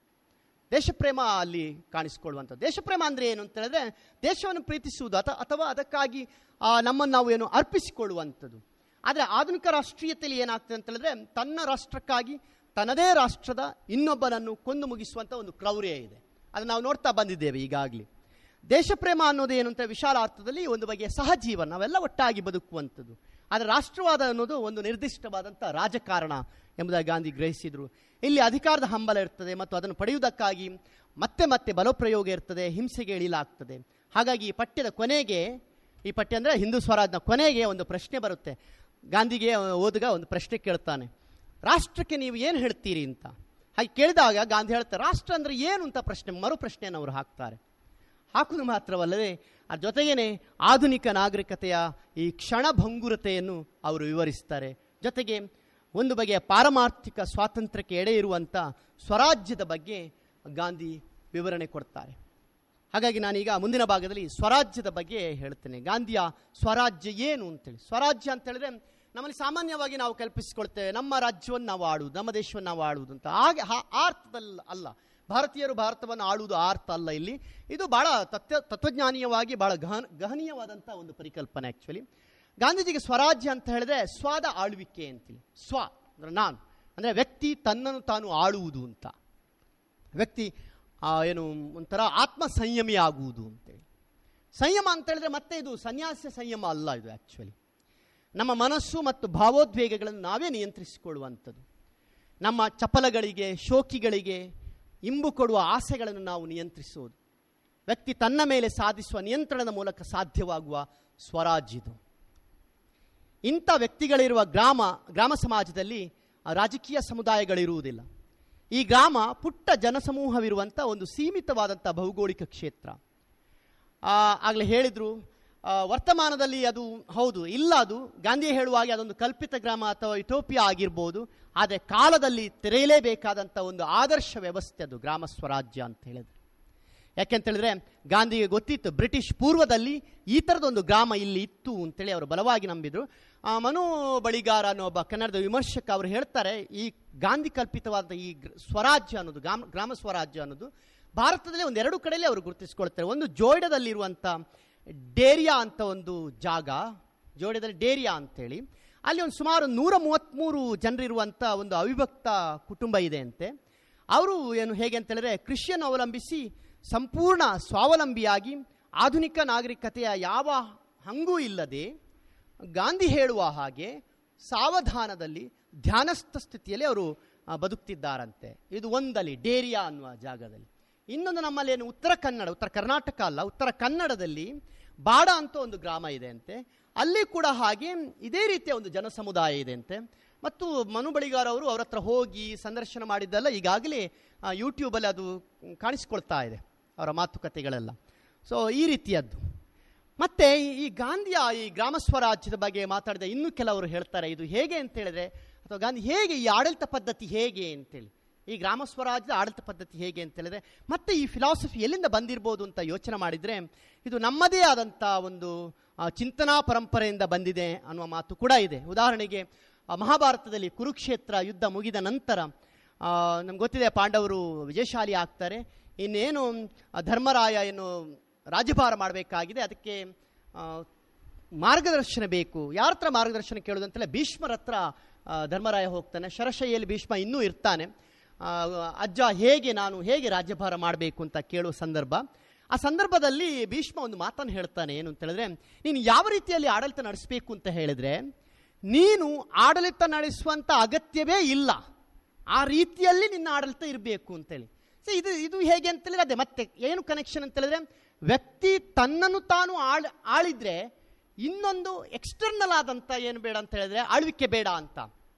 ದೇಶಪ್ರೇಮ ಅಲ್ಲಿ ಕಾಣಿಸ್ಕೊಳ್ಳುವಂಥದ್ದು. ದೇಶಪ್ರೇಮ ಅಂದರೆ ಏನು ಅಂತ ಹೇಳಿದ್ರೆ ದೇಶವನ್ನು ಪ್ರೀತಿಸುವುದು ಅಥ ಅಥವಾ ಅದಕ್ಕಾಗಿ ನಮ್ಮನ್ನು ನಾವು ಏನು ಅರ್ಪಿಸಿಕೊಳ್ಳುವಂಥದ್ದು. ಆದರೆ ಆಧುನಿಕ ರಾಷ್ಟ್ರೀಯತೆಯಲ್ಲಿ ಏನಾಗ್ತದೆ ಅಂತ ಹೇಳಿದ್ರೆ ತನ್ನ ರಾಷ್ಟ್ರಕ್ಕಾಗಿ ತನ್ನದೇ ರಾಷ್ಟ್ರದ ಇನ್ನೊಬ್ಬನನ್ನು ಕೊಂದು ಮುಗಿಸುವಂಥ ಒಂದು ಕ್ರೌರ್ಯ ಇದೆ. ಅದನ್ನು ನಾವು ನೋಡ್ತಾ ಬಂದಿದ್ದೇವೆ ಈಗಾಗಲೇ. ದೇಶಪ್ರೇಮ ಅನ್ನೋದು ಏನು ಅಂತ ವಿಶಾಲ ಅರ್ಥದಲ್ಲಿ ಒಂದು ಬಗೆಯ ಸಹಜೀವನ, ನಾವೆಲ್ಲ ಒಟ್ಟಾಗಿ ಬದುಕುವಂಥದ್ದು. ಆದರೆ ರಾಷ್ಟ್ರವಾದ ಅನ್ನೋದು ಒಂದು ನಿರ್ದಿಷ್ಟವಾದಂಥ ರಾಜಕಾರಣ ಎಂಬುದಾಗಿ ಗಾಂಧಿ ಗ್ರಹಿಸಿದರು. ಇಲ್ಲಿ ಅಧಿಕಾರದ ಹಂಬಲ ಇರ್ತದೆ ಮತ್ತು ಅದನ್ನು ಪಡೆಯುವುದಕ್ಕಾಗಿ ಮತ್ತೆ ಮತ್ತೆ ಬಲಪ್ರಯೋಗ ಇರ್ತದೆ, ಹಿಂಸೆಗೆ ಇಳಿಲಾಗ್ತದೆ. ಹಾಗಾಗಿ ಈ ಪಠ್ಯದ ಕೊನೆಗೆ, ಈ ಪಠ್ಯ ಅಂದರೆ ಹಿಂದೂ ಸ್ವರಾಜ್ನ ಕೊನೆಗೆ ಒಂದು ಪ್ರಶ್ನೆ ಬರುತ್ತೆ. ಗಾಂಧಿಗೆ ಓದುಗ ಒಂದು ಪ್ರಶ್ನೆ ಕೇಳ್ತಾನೆ, ರಾಷ್ಟ್ರಕ್ಕೆ ನೀವು ಏನು ಹೇಳ್ತೀರಿ ಅಂತ. ಹಾಗೆ ಕೇಳಿದಾಗ ಗಾಂಧಿ ಹೇಳ್ತಾರೆ, ರಾಷ್ಟ್ರ ಅಂದರೆ ಏನು ಅಂತ ಪ್ರಶ್ನೆ ಮರು ಪ್ರಶ್ನೆಯನ್ನು ಅವರು ಹಾಕ್ತಾರೆ. ಹಾಕುವುದು ಮಾತ್ರವಲ್ಲದೆ ಅದ್ರ ಜೊತೆಗೇನೆ ಆಧುನಿಕ ನಾಗರಿಕತೆಯ ಈ ಕ್ಷಣಭಂಗುರತೆಯನ್ನು ಅವರು ವಿವರಿಸ್ತಾರೆ. ಜೊತೆಗೆ ಒಂದು ಬಗೆಯ ಪಾರಮಾರ್ಥಿಕ ಸ್ವಾತಂತ್ರ್ಯಕ್ಕೆ ಎಡೆ ಇರುವಂಥ ಸ್ವರಾಜ್ಯದ ಬಗ್ಗೆ ಗಾಂಧಿ ವಿವರಣೆ ಕೊಡ್ತಾರೆ. ಹಾಗಾಗಿ ನಾನೀಗ ಮುಂದಿನ ಭಾಗದಲ್ಲಿ ಸ್ವರಾಜ್ಯದ ಬಗ್ಗೆ ಹೇಳ್ತೇನೆ. ಗಾಂಧಿಯ ಸ್ವರಾಜ್ಯ ಏನು ಅಂತೇಳಿ. ಸ್ವರಾಜ್ಯ ಅಂತ ಹೇಳಿದ್ರೆ ನಮ್ಮಲ್ಲಿ ಸಾಮಾನ್ಯವಾಗಿ ನಾವು ಕಲ್ಪಿಸಿಕೊಳ್ತೇವೆ, ನಮ್ಮ ರಾಜ್ಯವನ್ನು ನಾವು ಆಳುವುದು, ನಮ್ಮ ದೇಶವನ್ನು ನಾವು ಆಳುವುದು ಅಂತ. ಹಾಗೆ ಆ ಅರ್ಥದಲ್ಲಿ ಅಲ್ಲ. ಭಾರತೀಯರು ಭಾರತವನ್ನು ಆಳುವುದು ಆ ಅರ್ಥ ಅಲ್ಲ ಇಲ್ಲಿ. ಇದು ಬಹಳ ತತ್ವ ತತ್ವಜ್ಞಾನೀಯವಾಗಿ ಬಹಳ ಗಹನ ಗಹನೀಯವಾದಂಥ ಒಂದು ಪರಿಕಲ್ಪನೆ. ಆ್ಯಕ್ಚುಲಿ ಗಾಂಧೀಜಿಗೆ ಸ್ವರಾಜ್ಯ ಅಂತ ಹೇಳಿದ್ರೆ ಸ್ವಾದ ಆಳ್ವಿಕೆ ಅಂತೇಳಿ. ಸ್ವ ಅಂದರೆ ನಾನು, ಅಂದರೆ ವ್ಯಕ್ತಿ ತನ್ನನ್ನು ತಾನು ಆಳುವುದು ಅಂತ. ವ್ಯಕ್ತಿ ಏನು ಒಂಥರ ಆತ್ಮ ಸಂಯಮಿ ಆಗುವುದು ಅಂತೇಳಿ. ಸಂಯಮ ಅಂತ ಹೇಳಿದ್ರೆ ಮತ್ತೆ ಇದು ಸನ್ಯಾಸ ಸಂಯಮ ಅಲ್ಲ. ಇದು ಆ್ಯಕ್ಚುಲಿ ನಮ್ಮ ಮನಸ್ಸು ಮತ್ತು ಭಾವೋದ್ವೇಗಗಳನ್ನು ನಾವೇ ನಿಯಂತ್ರಿಸಿಕೊಳ್ಳುವಂಥದ್ದು. ನಮ್ಮ ಚಪಲಗಳಿಗೆ, ಶೋಕಿಗಳಿಗೆ ಇಂಬು ಕೊಡುವ ಆಸೆಗಳನ್ನು ನಾವು ನಿಯಂತ್ರಿಸುವುದು ವ್ಯಕ್ತಿ ತನ್ನ ಮೇಲೆ ಸಾಧಿಸುವ ನಿಯಂತ್ರಣದ ಮೂಲಕ ಸಾಧ್ಯವಾಗುವ ಸ್ವರಾಜ್ಯದು. ಇಂಥ ವ್ಯಕ್ತಿಗಳಿರುವ ಗ್ರಾಮ ಗ್ರಾಮ ಸಮಾಜದಲ್ಲಿ ರಾಜಕೀಯ ಸಮುದಾಯಗಳಿರುವುದಿಲ್ಲ. ಈ ಗ್ರಾಮ ಪುಟ್ಟ ಜನಸಮೂಹವಿರುವಂಥ ಒಂದು ಸೀಮಿತವಾದಂಥ ಭೌಗೋಳಿಕ ಕ್ಷೇತ್ರ. ಆಗಲೇ ಹೇಳಿದರು, ವರ್ತಮಾನದಲ್ಲಿ ಅದು ಹೌದು ಇಲ್ಲ, ಅದು ಗಾಂಧಿ ಹೇಳುವಾಗೆ ಅದೊಂದು ಕಲ್ಪಿತ ಗ್ರಾಮ ಅಥವಾ ಯುಟೋಪಿಯಾ ಆಗಿರ್ಬೋದು. ಆದರೆ ಕಾಲದಲ್ಲಿ ತೆರೆಯಲೇಬೇಕಾದಂಥ ಒಂದು ಆದರ್ಶ ವ್ಯವಸ್ಥೆ ಅದು ಗ್ರಾಮ ಸ್ವರಾಜ್ಯ ಅಂತ ಹೇಳಿದ್ರೆ. ಯಾಕೆಂತೇಳಿದ್ರೆ ಗಾಂಧಿಗೆ ಗೊತ್ತಿತ್ತು ಬ್ರಿಟಿಷ್ ಪೂರ್ವದಲ್ಲಿ ಈ ಥರದೊಂದು ಗ್ರಾಮ ಇಲ್ಲಿ ಇತ್ತು ಅಂತೇಳಿ ಅವರು ಬಲವಾಗಿ ನಂಬಿದರು. ಮನು ಬಳಿಗಾರ ಅನ್ನೋ ಒಬ್ಬ ಕನ್ನಡದ ವಿಮರ್ಶಕ ಅವರು ಹೇಳ್ತಾರೆ, ಈ ಗಾಂಧಿ ಕಲ್ಪಿತವಾದ ಈ ಸ್ವರಾಜ್ಯ ಅನ್ನೋದು ಗ್ರಾಮ ಗ್ರಾಮ ಸ್ವರಾಜ್ಯ ಅನ್ನೋದು ಭಾರತದಲ್ಲಿ ಒಂದೆರಡು ಕಡೆಯಲ್ಲಿ ಅವರು ಗುರುತಿಸ್ಕೊಳ್ತಾರೆ. ಒಂದು ಜೋಯ್ಡದಲ್ಲಿರುವಂಥ ಡೇರಿಯಾ ಅಂತ ಒಂದು ಜಾಗ, ಜೋಯ್ಡಾದಲ್ಲಿ ಡೇರಿಯಾ ಅಂತೇಳಿ, ಅಲ್ಲಿ ಒಂದು ಸುಮಾರು ನೂರ ಮೂವತ್ತ್ಮೂರು ಜನರಿರುವಂಥ ಒಂದು ಅವಿಭಕ್ತ ಕುಟುಂಬ ಇದೆ ಅಂತೆ. ಅವರು ಏನು ಹೇಗೆ ಅಂತೇಳಿದ್ರೆ ಕೃಷಿಯನ್ನು ಅವಲಂಬಿಸಿ ಸಂಪೂರ್ಣ ಸ್ವಾವಲಂಬಿಯಾಗಿ ಆಧುನಿಕ ನಾಗರಿಕತೆಯ ಯಾವ ಹಂಗೂ ಇಲ್ಲದೆ ಗಾಂಧಿ ಹೇಳುವ ಹಾಗೆ ಸಾವಧಾನದಲ್ಲಿ ಧ್ಯಾನಸ್ಥ ಸ್ಥಿತಿಯಲ್ಲಿ ಅವರು ಬದುಕ್ತಿದ್ದಾರಂತೆ. ಇದು ಒಂದಲ್ಲಿ ಡೇರಿಯಾ ಅನ್ನುವ ಜಾಗದಲ್ಲಿ. ಇನ್ನೊಂದು ನಮ್ಮಲ್ಲಿ ಏನು ಉತ್ತರ ಕನ್ನಡ, ಉತ್ತರ ಕರ್ನಾಟಕ ಅಲ್ಲ, ಉತ್ತರ ಕನ್ನಡದಲ್ಲಿ ಬಾಡ ಅಂತ ಒಂದು ಗ್ರಾಮ ಇದೆ ಅಂತೆ. ಅಲ್ಲಿ ಕೂಡ ಹಾಗೆ ಇದೇ ರೀತಿಯ ಒಂದು ಜನ ಸಮುದಾಯ ಇದೆ ಅಂತೆ. ಮತ್ತು ಮನು ಬಳಿಗಾರ್ ಅವರು ಅವ್ರ ಹತ್ರ ಹೋಗಿ ಸಂದರ್ಶನ ಮಾಡಿದ್ದೆಲ್ಲ ಈಗಾಗಲೇ ಯೂಟ್ಯೂಬಲ್ಲಿ ಅದು ಕಾಣಿಸ್ಕೊಳ್ತಾ ಇದೆ, ಅವರ ಮಾತುಕತೆಗಳೆಲ್ಲ. ಸೊ ಈ ರೀತಿಯದ್ದು. ಮತ್ತು ಈ ಗಾಂಧಿಯ ಈ ಗ್ರಾಮ ಸ್ವರಾಜ್ಯದ ಬಗ್ಗೆ ಮಾತಾಡಿದ ಇನ್ನೂ ಕೆಲವರು ಹೇಳ್ತಾರೆ, ಇದು ಹೇಗೆ ಅಂತೇಳಿದ್ರೆ, ಅಥವಾ ಗಾಂಧಿ ಹೇಗೆ ಈ ಆಡಳಿತ ಪದ್ಧತಿ ಹೇಗೆ ಅಂತೇಳಿ, ಈ ಗ್ರಾಮ ಸ್ವರಾಜ್ಯದ ಆಡಳಿತ ಪದ್ಧತಿ ಹೇಗೆ ಅಂತೇಳಿದ್ರೆ, ಮತ್ತೆ ಈ ಫಿಲಾಸಫಿ ಎಲ್ಲಿಂದ ಬಂದಿರ್ಬೋದು ಅಂತ ಯೋಚನೆ ಮಾಡಿದರೆ ಇದು ನಮ್ಮದೇ ಆದಂಥ ಒಂದು ಚಿಂತನಾ ಪರಂಪರೆಯಿಂದ ಬಂದಿದೆ ಅನ್ನುವ ಮಾತು ಕೂಡ ಇದೆ. ಉದಾಹರಣೆಗೆ ಮಹಾಭಾರತದಲ್ಲಿ ಕುರುಕ್ಷೇತ್ರ ಯುದ್ಧ ಮುಗಿದ ನಂತರ ನಮ್ಗೆ ಗೊತ್ತಿದೆ ಪಾಂಡವರು ವಿಜಯಶಾಲಿ ಆಗ್ತಾರೆ. ಇನ್ನೇನು ಧರ್ಮರಾಯ ಏನು ರಾಜ್ಯಭಾರ ಮಾಡಬೇಕಾಗಿದೆ, ಅದಕ್ಕೆ ಮಾರ್ಗದರ್ಶನ ಬೇಕು. ಯಾರ ಹತ್ರ ಮಾರ್ಗದರ್ಶನ ಕೇಳೋದಂತಲೇ ಭೀಷ್ಮರ ಹತ್ರ ಧರ್ಮರಾಯ ಹೋಗ್ತಾನೆ. ಶರಶೈಯಲ್ಲಿ ಭೀಷ್ಮ ಇನ್ನೂ ಇರ್ತಾನೆ. ಅಜ್ಜ ಹೇಗೆ ನಾನು ಹೇಗೆ ರಾಜ್ಯಭಾರ ಮಾಡಬೇಕು ಅಂತ ಕೇಳುವ ಸಂದರ್ಭ. ಆ ಸಂದರ್ಭದಲ್ಲಿ ಭೀಷ್ಮ ಒಂದು ಮಾತನ್ನು ಹೇಳ್ತಾನೆ, ಏನು ಅಂತ ಹೇಳಿದ್ರೆ, ನೀನು ಯಾವ ರೀತಿಯಲ್ಲಿ ಆಡಳಿತ ನಡೆಸಬೇಕು ಅಂತ ಹೇಳಿದ್ರೆ, ನೀನು ಆಡಳಿತ ನಡೆಸುವಂಥ ಅಗತ್ಯವೇ ಇಲ್ಲ, ಆ ರೀತಿಯಲ್ಲಿ ನಿನ್ನ ಆಡಳಿತ ಇರಬೇಕು ಅಂತೇಳಿ. ಸೊ ಇದು ಇದು ಹೇಗೆ ಅಂತೇಳಿದ್ರೆ ಅದೇ ಮತ್ತೆ ಏನು ಕನೆಕ್ಷನ್ ಅಂತೇಳಿದ್ರೆ, ವ್ಯಕ್ತಿ ತನ್ನನ್ನು ತಾನು ಆಳ್ ಆಳಿದ್ರೆ ಇನ್ನೊಂದು ಎಕ್ಸ್ಟರ್ನಲ್ ಆದಂಥ ಏನು ಬೇಡ ಅಂತ ಹೇಳಿದ್ರೆ ಆಳ್ವಿಕೆ ಬೇಡ ಅಂತ.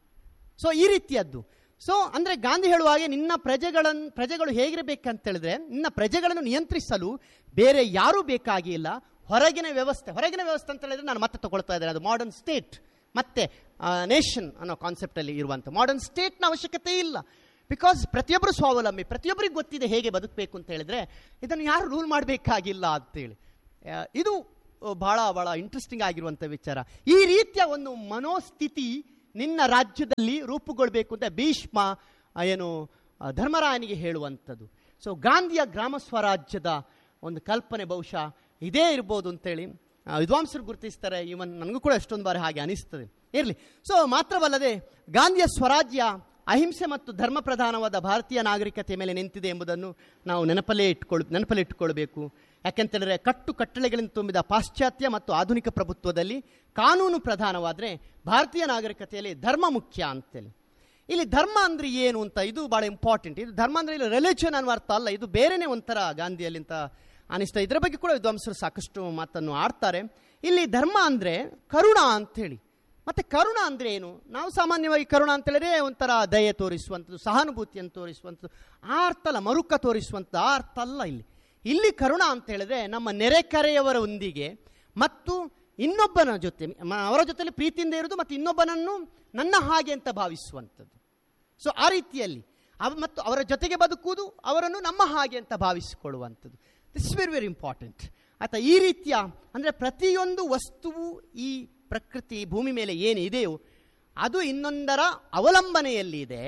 ಸೊ ಈ ರೀತಿಯದ್ದು. ಸೊ ಅಂದರೆ ಗಾಂಧಿ ಹೇಳುವ ಹಾಗೆ ನಿನ್ನ ಪ್ರಜೆಗಳನ್ನು ಪ್ರಜೆಗಳು ಹೇಗಿರಬೇಕಂತ ಹೇಳಿದ್ರೆ, ನಿನ್ನ ಪ್ರಜೆಗಳನ್ನು ನಿಯಂತ್ರಿಸಲು ಬೇರೆ ಯಾರೂ ಬೇಕಾಗಿಲ್ಲ, ಹೊರಗಿನ ವ್ಯವಸ್ಥೆ. ಹೊರಗಿನ ವ್ಯವಸ್ಥೆ ಅಂತ ಹೇಳಿದ್ರೆ ನಾನು ಮತ್ತೆ ತಗೊಳ್ತಾ ಇದ್ದೇನೆ, ಅದು ಮಾಡರ್ನ್ ಸ್ಟೇಟ್ ಮತ್ತೆ ನೇಷನ್ ಅನ್ನೋ ಕಾನ್ಸೆಪ್ಟಲ್ಲಿ ಇರುವಂಥ ಮಾಡರ್ನ್ ಸ್ಟೇಟ್ನ ಅವಶ್ಯಕತೆ ಇಲ್ಲ. ಬಿಕಾಸ್ ಪ್ರತಿಯೊಬ್ಬರು ಸ್ವಾವಲಂಬಿ, ಪ್ರತಿಯೊಬ್ಬರಿಗೆ ಗೊತ್ತಿದೆ ಹೇಗೆ ಬದುಕಬೇಕು ಅಂತ ಹೇಳಿದ್ರೆ ಇದನ್ನು ಯಾರು ರೂಲ್ ಮಾಡಬೇಕಾಗಿಲ್ಲ ಅಂತೇಳಿ. ಇದು ಬಹಳ ಬಹಳ ಇಂಟ್ರೆಸ್ಟಿಂಗ್ ಆಗಿರುವಂಥ ವಿಚಾರ. ಈ ರೀತಿಯ ಒಂದು ಮನೋಸ್ಥಿತಿ ನಿನ್ನ ರಾಜ್ಯದಲ್ಲಿ ರೂಪುಗೊಳ್ಬೇಕು ಅಂತ ಭೀಷ್ಮ ಏನು ಧರ್ಮರಾಯನಿಗೆ ಹೇಳುವಂಥದ್ದು. ಸೊ ಗಾಂಧಿಯ ಗ್ರಾಮ ಸ್ವರಾಜ್ಯದ ಒಂದು ಕಲ್ಪನೆ ಬಹುಶಃ ಇದೇ ಇರ್ಬೋದು ಅಂತೇಳಿ ವಿದ್ವಾಂಸರು ಗುರುತಿಸ್ತಾರೆ. ಇವನ್ ನನಗೂ ಕೂಡ ಎಷ್ಟೊಂದು ಬಾರಿ ಹಾಗೆ ಅನಿಸ್ತದೆ. ಇರಲಿ. ಸೊ ಮಾತ್ರವಲ್ಲದೆ ಗಾಂಧಿಯ ಸ್ವರಾಜ್ಯ ಅಹಿಂಸೆ ಮತ್ತು ಧರ್ಮ ಪ್ರಧಾನವಾದ ಭಾರತೀಯ ನಾಗರಿಕತೆಯ ಮೇಲೆ ನಿಂತಿದೆ ಎಂಬುದನ್ನು ನಾವು ನೆನಪಲ್ಲೇ ಇಟ್ಕೊಳ್ ನೆನಪಲ್ಲಿ ಇಟ್ಟುಕೊಳ್ಬೇಕು. ಯಾಕೆಂತೇಳಿದ್ರೆ ಕಟ್ಟು ಕಟ್ಟಳೆಗಳಿಂದ ತುಂಬಿದ ಪಾಶ್ಚಾತ್ಯ ಮತ್ತು ಆಧುನಿಕ ಪ್ರಭುತ್ವದಲ್ಲಿ ಕಾನೂನು ಪ್ರಧಾನವಾದರೆ ಭಾರತೀಯ ನಾಗರಿಕತೆಯಲ್ಲಿ ಧರ್ಮ ಮುಖ್ಯ ಅಂತೇಳಿ. ಇಲ್ಲಿ ಧರ್ಮ ಅಂದರೆ ಏನು ಅಂತ, ಇದು ಭಾಳ ಇಂಪಾರ್ಟೆಂಟ್. ಇದು ಧರ್ಮ ಅಂದರೆ ಇಲ್ಲಿ ರಿಲಿಜನ್ ಅನ್ನೋ ಅರ್ಥ ಅಲ್ಲ, ಇದು ಬೇರೆನೇ ಒಂಥರ ಗಾಂಧಿಯಲ್ಲಿ ಅಂತ ಅನಿಸ್ತಾ. ಇದರ ಬಗ್ಗೆ ಕೂಡ ವಿದ್ವಾಂಸರು ಸಾಕಷ್ಟು ಮಾತನ್ನು ಆಡ್ತಾರೆ. ಇಲ್ಲಿ ಧರ್ಮ ಅಂದರೆ ಕರುಣ ಅಂಥೇಳಿ. ಮತ್ತು ಕರುಣ ಅಂದರೆ ಏನು? ನಾವು ಸಾಮಾನ್ಯವಾಗಿ ಕರುಣ ಅಂತೇಳಿದ್ರೆ ಒಂಥರ ದಯೆ ತೋರಿಸುವಂಥದ್ದು, ಸಹಾನುಭೂತಿಯನ್ನು ತೋರಿಸುವಂಥದ್ದು, ಆ ಅರ್ಥ ಅಲ್ಲ. ಮರುಕ ತೋರಿಸುವಂಥದ್ದು ಆ ಅರ್ಥ ಅಲ್ಲ ಇಲ್ಲಿ. ಇಲ್ಲಿ ಕರುಣ ಅಂತ ಹೇಳಿದ್ರೆ ನಮ್ಮ ನೆರೆಕರೆಯವರೊಂದಿಗೆ ಮತ್ತು ಇನ್ನೊಬ್ಬನ ಜೊತೆ, ಅವರ ಜೊತೆಲಿ ಪ್ರೀತಿಯಿಂದ ಇರೋದು ಮತ್ತು ಇನ್ನೊಬ್ಬನನ್ನು ನನ್ನ ಹಾಗೆ ಅಂತ ಭಾವಿಸುವಂಥದ್ದು. ಸೊ ಆ ರೀತಿಯಲ್ಲಿ ಅವ ಮತ್ತು ಅವರ ಜೊತೆಗೆ ಬದುಕುವುದು, ಅವರನ್ನು ನಮ್ಮ ಹಾಗೆ ಅಂತ ಭಾವಿಸಿಕೊಳ್ಳುವಂಥದ್ದು. This is very very important. ಆಯ್ತಾ? ಈ ರೀತಿಯ ಅಂದರೆ ಪ್ರತಿಯೊಂದು ವಸ್ತುವು ಈ ಪ್ರಕೃತಿ ಭೂಮಿ ಮೇಲೆ ಏನಿದೆಯೋ ಅದು ಇನ್ನೊಂದರ ಅವಲಂಬನೆಯಲ್ಲಿ ಇದೆ.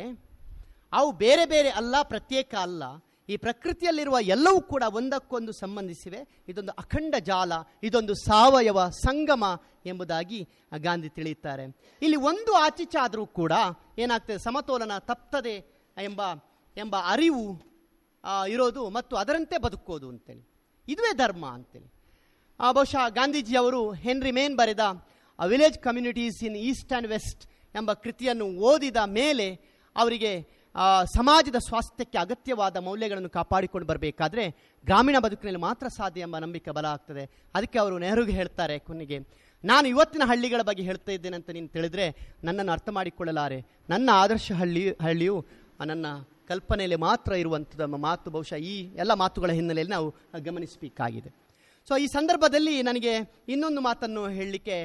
ಅವು ಬೇರೆ ಬೇರೆ ಅಲ್ಲ, ಪ್ರತ್ಯೇಕ ಅಲ್ಲ. ಈ ಪ್ರಕೃತಿಯಲ್ಲಿರುವ ಎಲ್ಲವೂ ಕೂಡ ಒಂದಕ್ಕೊಂದು ಸಂಬಂಧಿಸಿವೆ. ಇದೊಂದು ಅಖಂಡ ಜಾಲ, ಇದೊಂದು ಸಾವಯವ ಸಂಗಮ ಎಂಬುದಾಗಿ ಗಾಂಧಿ ತಿಳಿಯುತ್ತಾರೆ. ಇಲ್ಲಿ ಒಂದು ಆಚೀಚಾದರೂ ಕೂಡ ಏನಾಗ್ತದೆ, ಸಮತೋಲನ ತಪ್ತದೆ ಎಂಬ ಎಂಬ ಅರಿವು ಇರೋದು ಮತ್ತು ಅದರಂತೆ ಬದುಕೋದು ಅಂತೇಳಿ. ಇದುವೇ ಧರ್ಮ ಅಂತೇಳಿ. ಬಹುಶಃ ಗಾಂಧೀಜಿಯವರು ಹೆನ್ರಿ ಮೇನ್ ಬರೆದ village communities in East and West ಎಂಬ ಕೃತಿಯನ್ನು ಓದಿದ ಮೇಲೆ ಅವರಿಗೆ ಸಮಾಜದ ಸ್ವಾಸ್ಥ್ಯಕ್ಕೆ ಅಗತ್ಯವಾದ ಮೌಲ್ಯಗಳನ್ನು ಕಾಪಾಡಿಕೊಂಡು ಬರಬೇಕಾದ್ರೆ ಗ್ರಾಮೀಣ ಬದುಕಿನಲ್ಲಿ ಮಾತ್ರ ಸಾಧ್ಯ ಎಂಬ ನಂಬಿಕೆ ಬಲ ಆಗ್ತದೆ. ಅದಕ್ಕೆ ಅವರು ನೆಹರುಗೆ ಹೇಳ್ತಾರೆ ಕೊನೆಗೆ, ನಾನು ಇವತ್ತಿನ ಹಳ್ಳಿಗಳ ಬಗ್ಗೆ ಹೇಳ್ತಾ ಇದ್ದೇನೆ ಅಂತ ನೀನು ತಿಳಿದ್ರೆ ನನ್ನನ್ನು ಅರ್ಥ ಮಾಡಿಕೊಳ್ಳಲಾರೆ. ನನ್ನ ಆದರ್ಶ ಹಳ್ಳಿ ಹಳ್ಳಿಯು ನನ್ನ ಕಲ್ಪನೆಯಲ್ಲಿ ಮಾತ್ರ ಇರುವಂಥದ್ದು ಎಂಬ ಮಾತು ಬಹುಶಃ ಈ ಎಲ್ಲ ಮಾತುಗಳ ಹಿನ್ನೆಲೆಯಲ್ಲಿ ನಾವು ಗಮನಿಸಬೇಕಾಗಿದೆ. ಸೊ ಈ ಸಂದರ್ಭದಲ್ಲಿ ನನಗೆ ಇನ್ನೊಂದು ಮಾತನ್ನು ಹೇಳಲಿಕ್ಕೆ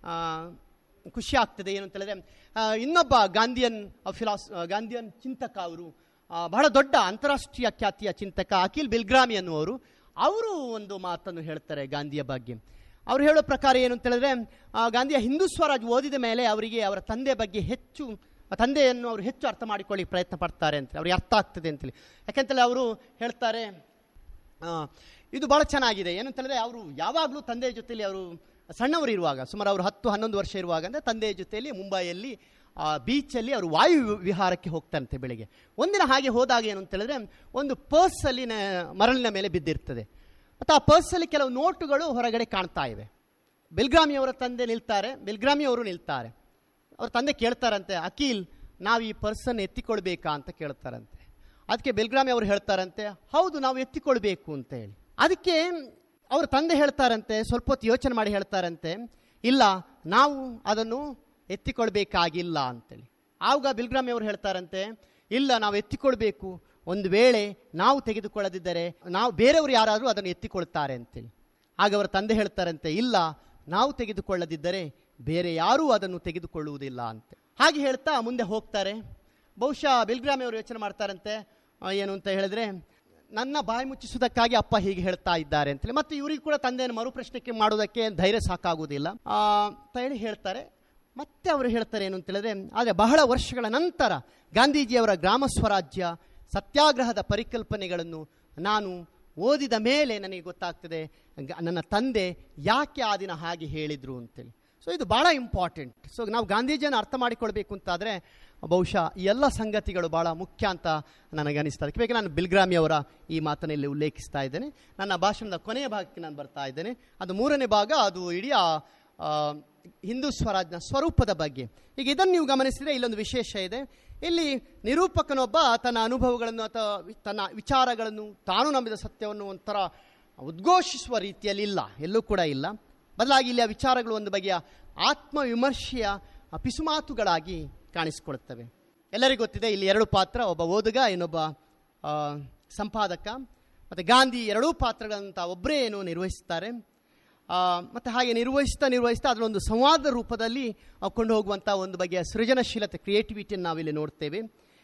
ಖುಷಿ ಆಗ್ತದೆ. ಏನು ಅಂತ ಹೇಳಿದ್ರೆ, ಇನ್ನೊಬ್ಬ ಗಾಂಧಿಯನ್ ಫಿಲಾಸ್ ಗಾಂಧಿಯನ್ ಚಿಂತಕ, ಅವರು ಬಹಳ ದೊಡ್ಡ ಅಂತಾರಾಷ್ಟ್ರೀಯ ಖ್ಯಾತಿಯ ಚಿಂತಕ ಅಖಿಲ್ ಬಿಲ್ಗ್ರಾಮಿ ಅನ್ನುವರು, ಅವರು ಒಂದು ಮಾತನ್ನು ಹೇಳ್ತಾರೆ ಗಾಂಧಿಯ ಬಗ್ಗೆ. ಅವರು ಹೇಳೋ ಪ್ರಕಾರ ಏನು ಅಂತ ಹೇಳಿದ್ರೆ, ಗಾಂಧಿಯ ಹಿಂದೂ ಸ್ವರಾಜ್ ಓದಿದ ಮೇಲೆ ಅವರಿಗೆ ಅವರ ತಂದೆ ಬಗ್ಗೆ ಹೆಚ್ಚು ತಂದೆಯನ್ನು ಅವರು ಹೆಚ್ಚು ಅರ್ಥ ಮಾಡಿಕೊಳ್ಳಿ ಪ್ರಯತ್ನ ಪಡ್ತಾರೆ ಅಂತ, ಅವ್ರಿಗೆ ಅರ್ಥ ಆಗ್ತದೆ ಅಂತೇಳಿ. ಯಾಕೆಂತೇಳಿ ಅವರು ಹೇಳ್ತಾರೆ, ಇದು ಭಾಳ ಚೆನ್ನಾಗಿದೆ. ಏನಂತಂದರೆ ಅವರು ಯಾವಾಗಲೂ ತಂದೆಯ ಜೊತೆಯಲ್ಲಿ ಅವರು ಸಣ್ಣವರು ಇರುವಾಗ, ಸುಮಾರು ಅವರು ಹತ್ತು ಹನ್ನೊಂದು ವರ್ಷ ಇರುವಾಗ ಅಂದರೆ ತಂದೆಯ ಜೊತೆಯಲ್ಲಿ ಮುಂಬೈಯಲ್ಲಿ ಬೀಚಲ್ಲಿ ಅವರು ವಾಯು ವಿಹಾರಕ್ಕೆ ಹೋಗ್ತಾರಂತೆ ಬೆಳಿಗ್ಗೆ. ಒಂದಿನ ಹಾಗೆ ಹೋದಾಗ ಏನು ಅಂತ ಹೇಳಿದ್ರೆ, ಒಂದು ಪರ್ಸಲ್ಲಿ ಮರಳಿನ ಮೇಲೆ ಬಿದ್ದಿರ್ತದೆ ಮತ್ತು ಆ ಪರ್ಸಲ್ಲಿ ಕೆಲವು ನೋಟುಗಳು ಹೊರಗಡೆ ಕಾಣ್ತಾ ಇವೆ. ಬಿಲ್ಗ್ರಾಮಿಯವರ ತಂದೆ ನಿಲ್ತಾರೆ, ಬಿಲ್ಗ್ರಾಮಿಯವರು ನಿಲ್ತಾರೆ. ಅವ್ರ ತಂದೆ ಕೇಳ್ತಾರಂತೆ, ಅಖಿಲ್ ನಾವು ಈ ಪರ್ಸನ್ನು ಎತ್ತಿಕೊಳ್ಬೇಕಾ ಅಂತ ಕೇಳ್ತಾರಂತೆ. ಅದಕ್ಕೆ ಬಿಲ್ಗ್ರಾಮಿ ಅವರು ಹೇಳ್ತಾರಂತೆ, ಹೌದು ನಾವು ಎತ್ತಿಕೊಳ್ಬೇಕು ಅಂತ ಹೇಳಿ. ಅದಕ್ಕೆ ಅವ್ರ ತಂದೆ ಹೇಳ್ತಾರಂತೆ, ಸ್ವಲ್ಪ ಹೊತ್ತು ಯೋಚನೆ ಮಾಡಿ ಹೇಳ್ತಾರಂತೆ, ಇಲ್ಲ ನಾವು ಅದನ್ನು ಎತ್ತಿಕೊಳ್ಬೇಕಾಗಿಲ್ಲ ಅಂತೇಳಿ. ಆವಾಗ ಬಿಲ್ಗ್ರಾಮಿ ಅವರು ಹೇಳ್ತಾರಂತೆ, ಇಲ್ಲ ನಾವು ಎತ್ತಿಕೊಳ್ಬೇಕು, ಒಂದು ವೇಳೆ ನಾವು ತೆಗೆದುಕೊಳ್ಳದಿದ್ದರೆ ನಾವು ಬೇರೆಯವರು ಯಾರಾದರೂ ಅದನ್ನು ಎತ್ತಿಕೊಳ್ತಾರೆ ಅಂತೇಳಿ. ಆಗ ಅವರ ತಂದೆ ಹೇಳ್ತಾರಂತೆ, ಇಲ್ಲ ನಾವು ತೆಗೆದುಕೊಳ್ಳದಿದ್ದರೆ ಬೇರೆ ಯಾರೂ ಅದನ್ನು ತೆಗೆದುಕೊಳ್ಳುವುದಿಲ್ಲ ಅಂತ. ಹಾಗೆ ಹೇಳ್ತಾ ಮುಂದೆ ಹೋಗ್ತಾರೆ. ಬಹುಶಃ ಬಿಲ್ಗ್ರಾಮಿ ಅವರು ಯೋಚನೆ ಮಾಡ್ತಾರಂತೆ, ಏನು ಅಂತ ಹೇಳಿದ್ರೆ, ನನ್ನ ಬಾಯಿ ಮುಚ್ಚಿಸುವುದಕ್ಕಾಗಿ ಅಪ್ಪ ಹೀಗೆ ಹೇಳ್ತಾ ಇದ್ದಾರೆ ಅಂತೇಳಿ, ಮತ್ತು ಇವರಿಗೂ ಕೂಡ ತಂದೆಯನ್ನು ಮರುಪ್ರಶ್ನೆಗೆ ಮಾಡೋದಕ್ಕೆ ಧೈರ್ಯ ಸಾಕಾಗುವುದಿಲ್ಲ ಅಂತ ಹೇಳಿ ಹೇಳ್ತಾರೆ. ಮತ್ತೆ ಅವರು ಹೇಳ್ತಾರೆ ಏನು ಅಂತ ಹೇಳಿದ್ರೆ, ಆದರೆ ಬಹಳ ವರ್ಷಗಳ ನಂತರ ಗಾಂಧೀಜಿಯವರ ಗ್ರಾಮ ಸ್ವರಾಜ್ಯ ಸತ್ಯಾಗ್ರಹದ ಪರಿಕಲ್ಪನೆಗಳನ್ನು ನಾನು ಓದಿದ ಮೇಲೆ ನನಗೆ ಗೊತ್ತಾಗ್ತದೆ ನನ್ನ ತಂದೆ ಯಾಕೆ ಆ ದಿನ ಹಾಗೆ ಹೇಳಿದರು ಅಂತೇಳಿ. ಸೊ ಇದು ಭಾಳ ಇಂಪಾರ್ಟೆಂಟ್. ಸೊ ನಾವು ಗಾಂಧೀಜಿಯನ್ನು ಅರ್ಥ ಮಾಡಿಕೊಳ್ಬೇಕು ಅಂತಾದರೆ ಬಹುಶಃ ಈ ಎಲ್ಲ ಸಂಗತಿಗಳು ಭಾಳ ಮುಖ್ಯ ಅಂತ ನನಗೆ ಅನಿಸ್ತದೆ. ಅದಕ್ಕೆ ನಾನು ಬಿಲ್ಗ್ರಾಮಿಯವರ ಈ ಮಾತನ್ನು ಇಲ್ಲಿ ಉಲ್ಲೇಖಿಸ್ತಾ ಇದ್ದೇನೆ. ನನ್ನ ಭಾಷಣದ ಕೊನೆಯ ಭಾಗಕ್ಕೆ ನಾನು ಬರ್ತಾ ಇದ್ದೇನೆ. ಅದು ಮೂರನೇ ಭಾಗ, ಅದು ಇಡೀ ಹಿಂದೂ ಸ್ವರಾಜ್ನ ಸ್ವರೂಪದ ಬಗ್ಗೆ. ಈಗ ಇದನ್ನು ನೀವು ಗಮನಿಸಿದರೆ ಇಲ್ಲೊಂದು ವಿಶೇಷ ಇದೆ. ಇಲ್ಲಿ ನಿರೂಪಕನೊಬ್ಬ ತನ್ನ ಅನುಭವಗಳನ್ನು ಅಥವಾ ತನ್ನ ವಿಚಾರಗಳನ್ನು, ತಾನು ನಂಬಿದ ಸತ್ಯವನ್ನು ಒಂಥರ ಉದ್ಘೋಷಿಸುವ ರೀತಿಯಲ್ಲಿ ಇಲ್ಲ, ಎಲ್ಲೂ ಕೂಡ ಇಲ್ಲ. ಬದಲಾಗಿ ಇಲ್ಲಿ ಆ ವಿಚಾರಗಳು ಒಂದು ಬಗೆಯ ಆತ್ಮವಿಮರ್ಶೆಯ ಪಿಸುಮಾತುಗಳಾಗಿ ಕಾಣಿಸಿಕೊಳ್ಳುತ್ತವೆ. ಎಲ್ಲರಿಗೂ ಗೊತ್ತಿದೆ ಇಲ್ಲಿ ಎರಡು ಪಾತ್ರ, ಒಬ್ಬ ಓದುಗ, ಇನ್ನೊಬ್ಬ ಸಂಪಾದಕ. ಮತ್ತು ಗಾಂಧಿ ಎರಡೂ ಪಾತ್ರಗಳಂತ ಒಬ್ಬರೇ ಏನು ನಿರ್ವಹಿಸ್ತಾರೆ. ಮತ್ತು ಹಾಗೆ ನಿರ್ವಹಿಸ್ತಾ ನಿರ್ವಹಿಸ್ತಾ ಅದರೊಂದು ಸಂವಾದ ರೂಪದಲ್ಲಿ ಕೊಂಡು ಹೋಗುವಂಥ ಒಂದು ಬಗೆಯ ಸೃಜನಶೀಲತೆ, ಕ್ರಿಯೇಟಿವಿಟಿಯನ್ನು ನಾವಿಲ್ಲಿ ನೋಡ್ತೇವೆ.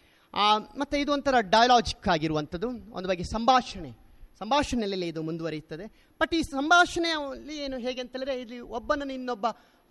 ಮತ್ತು ಇದು ಒಂಥರ ಡಯಲಾಜಿಕ್ ಆಗಿರುವಂಥದ್ದು, ಒಂದು ಬಗೆಯ ಸಂಭಾಷಣೆ ಸಂಭಾಷಣೆಯಲ್ಲಿ ಇದು ಮುಂದುವರಿಯುತ್ತದೆ. ಬಟ್ ಈ ಸಂಭಾಷಣೆಯಲ್ಲಿ ಏನು ಹೇಗೆ ಅಂತೇಳಿದ್ರೆ, ಇಲ್ಲಿ ಒಬ್ಬನನ್ನು ಇನ್ನೊಬ್ಬ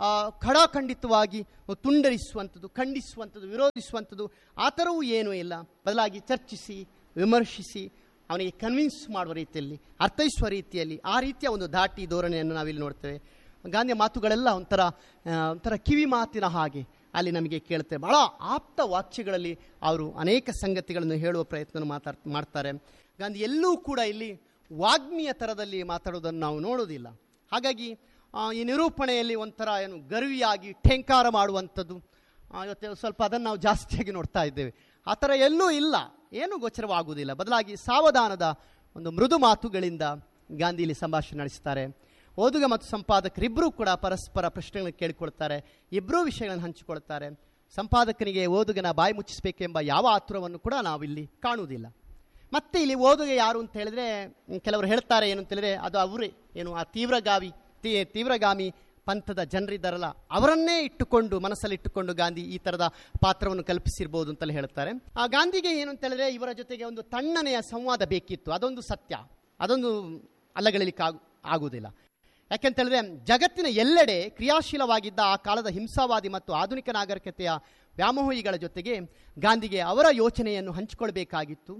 ಖಡಾಖಂಡಿತವಾಗಿ ತುಂಡರಿಸುವಂಥದ್ದು, ಖಂಡಿಸುವಂಥದ್ದು, ವಿರೋಧಿಸುವಂಥದ್ದು ಆ ಥರವೂ ಏನೂ ಇಲ್ಲ. ಬದಲಾಗಿ ಚರ್ಚಿಸಿ, ವಿಮರ್ಶಿಸಿ, ಅವನಿಗೆ ಕನ್ವಿನ್ಸ್ ಮಾಡುವ ರೀತಿಯಲ್ಲಿ, ಅರ್ಥೈಸುವ ರೀತಿಯಲ್ಲಿ, ಆ ರೀತಿಯ ಒಂದು ಧಾಟಿ ಧೋರಣೆಯನ್ನು ನಾವಿಲ್ಲಿ ನೋಡ್ತೇವೆ. ಗಾಂಧಿಯ ಮಾತುಗಳೆಲ್ಲ ಒಂಥರ ಒಂಥರ ಕಿವಿ ಮಾತಿನ ಹಾಗೆ ಅಲ್ಲಿ ನಮಗೆ ಕೇಳ್ತೇವೆ. ಬಹಳ ಆಪ್ತ ವಾಕ್ಯಗಳಲ್ಲಿ ಅವರು ಅನೇಕ ಸಂಗತಿಗಳನ್ನು ಹೇಳುವ ಪ್ರಯತ್ನ ಮಾತಾಡ್ ಮಾಡ್ತಾರೆ. ಗಾಂಧಿ ಎಲ್ಲೂ ಕೂಡ ಇಲ್ಲಿ ವಾಗ್ಮಿಯ ಥರದಲ್ಲಿ ಮಾತಾಡೋದನ್ನು ನಾವು ನೋಡೋದಿಲ್ಲ. ಹಾಗಾಗಿ ಈ ನಿರೂಪಣೆಯಲ್ಲಿ ಒಂಥರ ಏನು ಗರ್ವಿಯಾಗಿ ಠೇಂಕಾರ ಮಾಡುವಂಥದ್ದು ಇವತ್ತು ಸ್ವಲ್ಪ ಅದನ್ನು ನಾವು ಜಾಸ್ತಿಯಾಗಿ ನೋಡ್ತಾ ಇದ್ದೇವೆ. ಆ ಥರ ಎಲ್ಲೂ ಇಲ್ಲ, ಏನೂ ಗೋಚರವಾಗುವುದಿಲ್ಲ. ಬದಲಾಗಿ ಸಾವಧಾನದ ಒಂದು ಮೃದು ಮಾತುಗಳಿಂದ ಗಾಂಧಿ ಇಲ್ಲಿ ಸಂಭಾಷಣೆ ನಡೆಸ್ತಾರೆ. ಓದುಗ ಮತ್ತು ಸಂಪಾದಕರಿಬ್ಬರೂ ಕೂಡ ಪರಸ್ಪರ ಪ್ರಶ್ನೆಗಳನ್ನು ಕೇಳಿಕೊಳ್ತಾರೆ, ಇಬ್ಬರೂ ವಿಷಯಗಳನ್ನು ಹಂಚಿಕೊಳ್ತಾರೆ. ಸಂಪಾದಕನಿಗೆ ಓದುಗನ ಬಾಯಿ ಮುಚ್ಚಿಸಬೇಕೆಂಬ ಯಾವ ಆತುರವನ್ನು ಕೂಡ ನಾವಿಲ್ಲಿ ಕಾಣುವುದಿಲ್ಲ. ಮತ್ತೆ ಇಲ್ಲಿ ಓದುಗ ಯಾರು ಅಂತ ಹೇಳಿದ್ರೆ, ಕೆಲವರು ಹೇಳ್ತಾರೆ ಏನು ಅಂತ ಹೇಳಿದ್ರೆ, ಅದು ಅವರೇ ಏನು ಆ ತೀವ್ರಗಾವಿ ತೀ ತೀವ್ರಗಾಮಿ ಪಂಥದ ಜನರಿದ್ದಾರಲ್ಲ, ಅವರನ್ನೇ ಇಟ್ಟುಕೊಂಡು ಮನಸ್ಸಲ್ಲಿಟ್ಟುಕೊಂಡು ಗಾಂಧಿ ಈ ಥರದ ಪಾತ್ರವನ್ನು ಕಲ್ಪಿಸಿರ್ಬೋದು ಅಂತಲೇ ಹೇಳ್ತಾರೆ. ಆ ಗಾಂಧಿಗೆ ಏನು ಅಂತ ಹೇಳಿದ್ರೆ, ಇವರ ಜೊತೆಗೆ ಒಂದು ತಣ್ಣನೆಯ ಸಂವಾದ ಬೇಕಿತ್ತು. ಅದೊಂದು ಸತ್ಯ, ಅದೊಂದು ಅಲ್ಲಗಳಿಲಿಕ್ಕೆ ಆಗು ಆಗುವುದಿಲ್ಲ. ಯಾಕೆಂತೇಳಿದ್ರೆ, ಜಗತ್ತಿನ ಎಲ್ಲೆಡೆ ಕ್ರಿಯಾಶೀಲವಾಗಿದ್ದ ಆ ಕಾಲದ ಹಿಂಸಾವಾದಿ ಮತ್ತು ಆಧುನಿಕ ನಾಗರಿಕತೆಯ ವ್ಯಾಮೋಹಿಗಳ ಜೊತೆಗೆ ಗಾಂಧಿಗೆ ಅವರ ಯೋಚನೆಯನ್ನು ಹಂಚಿಕೊಳ್ಬೇಕಾಗಿತ್ತು.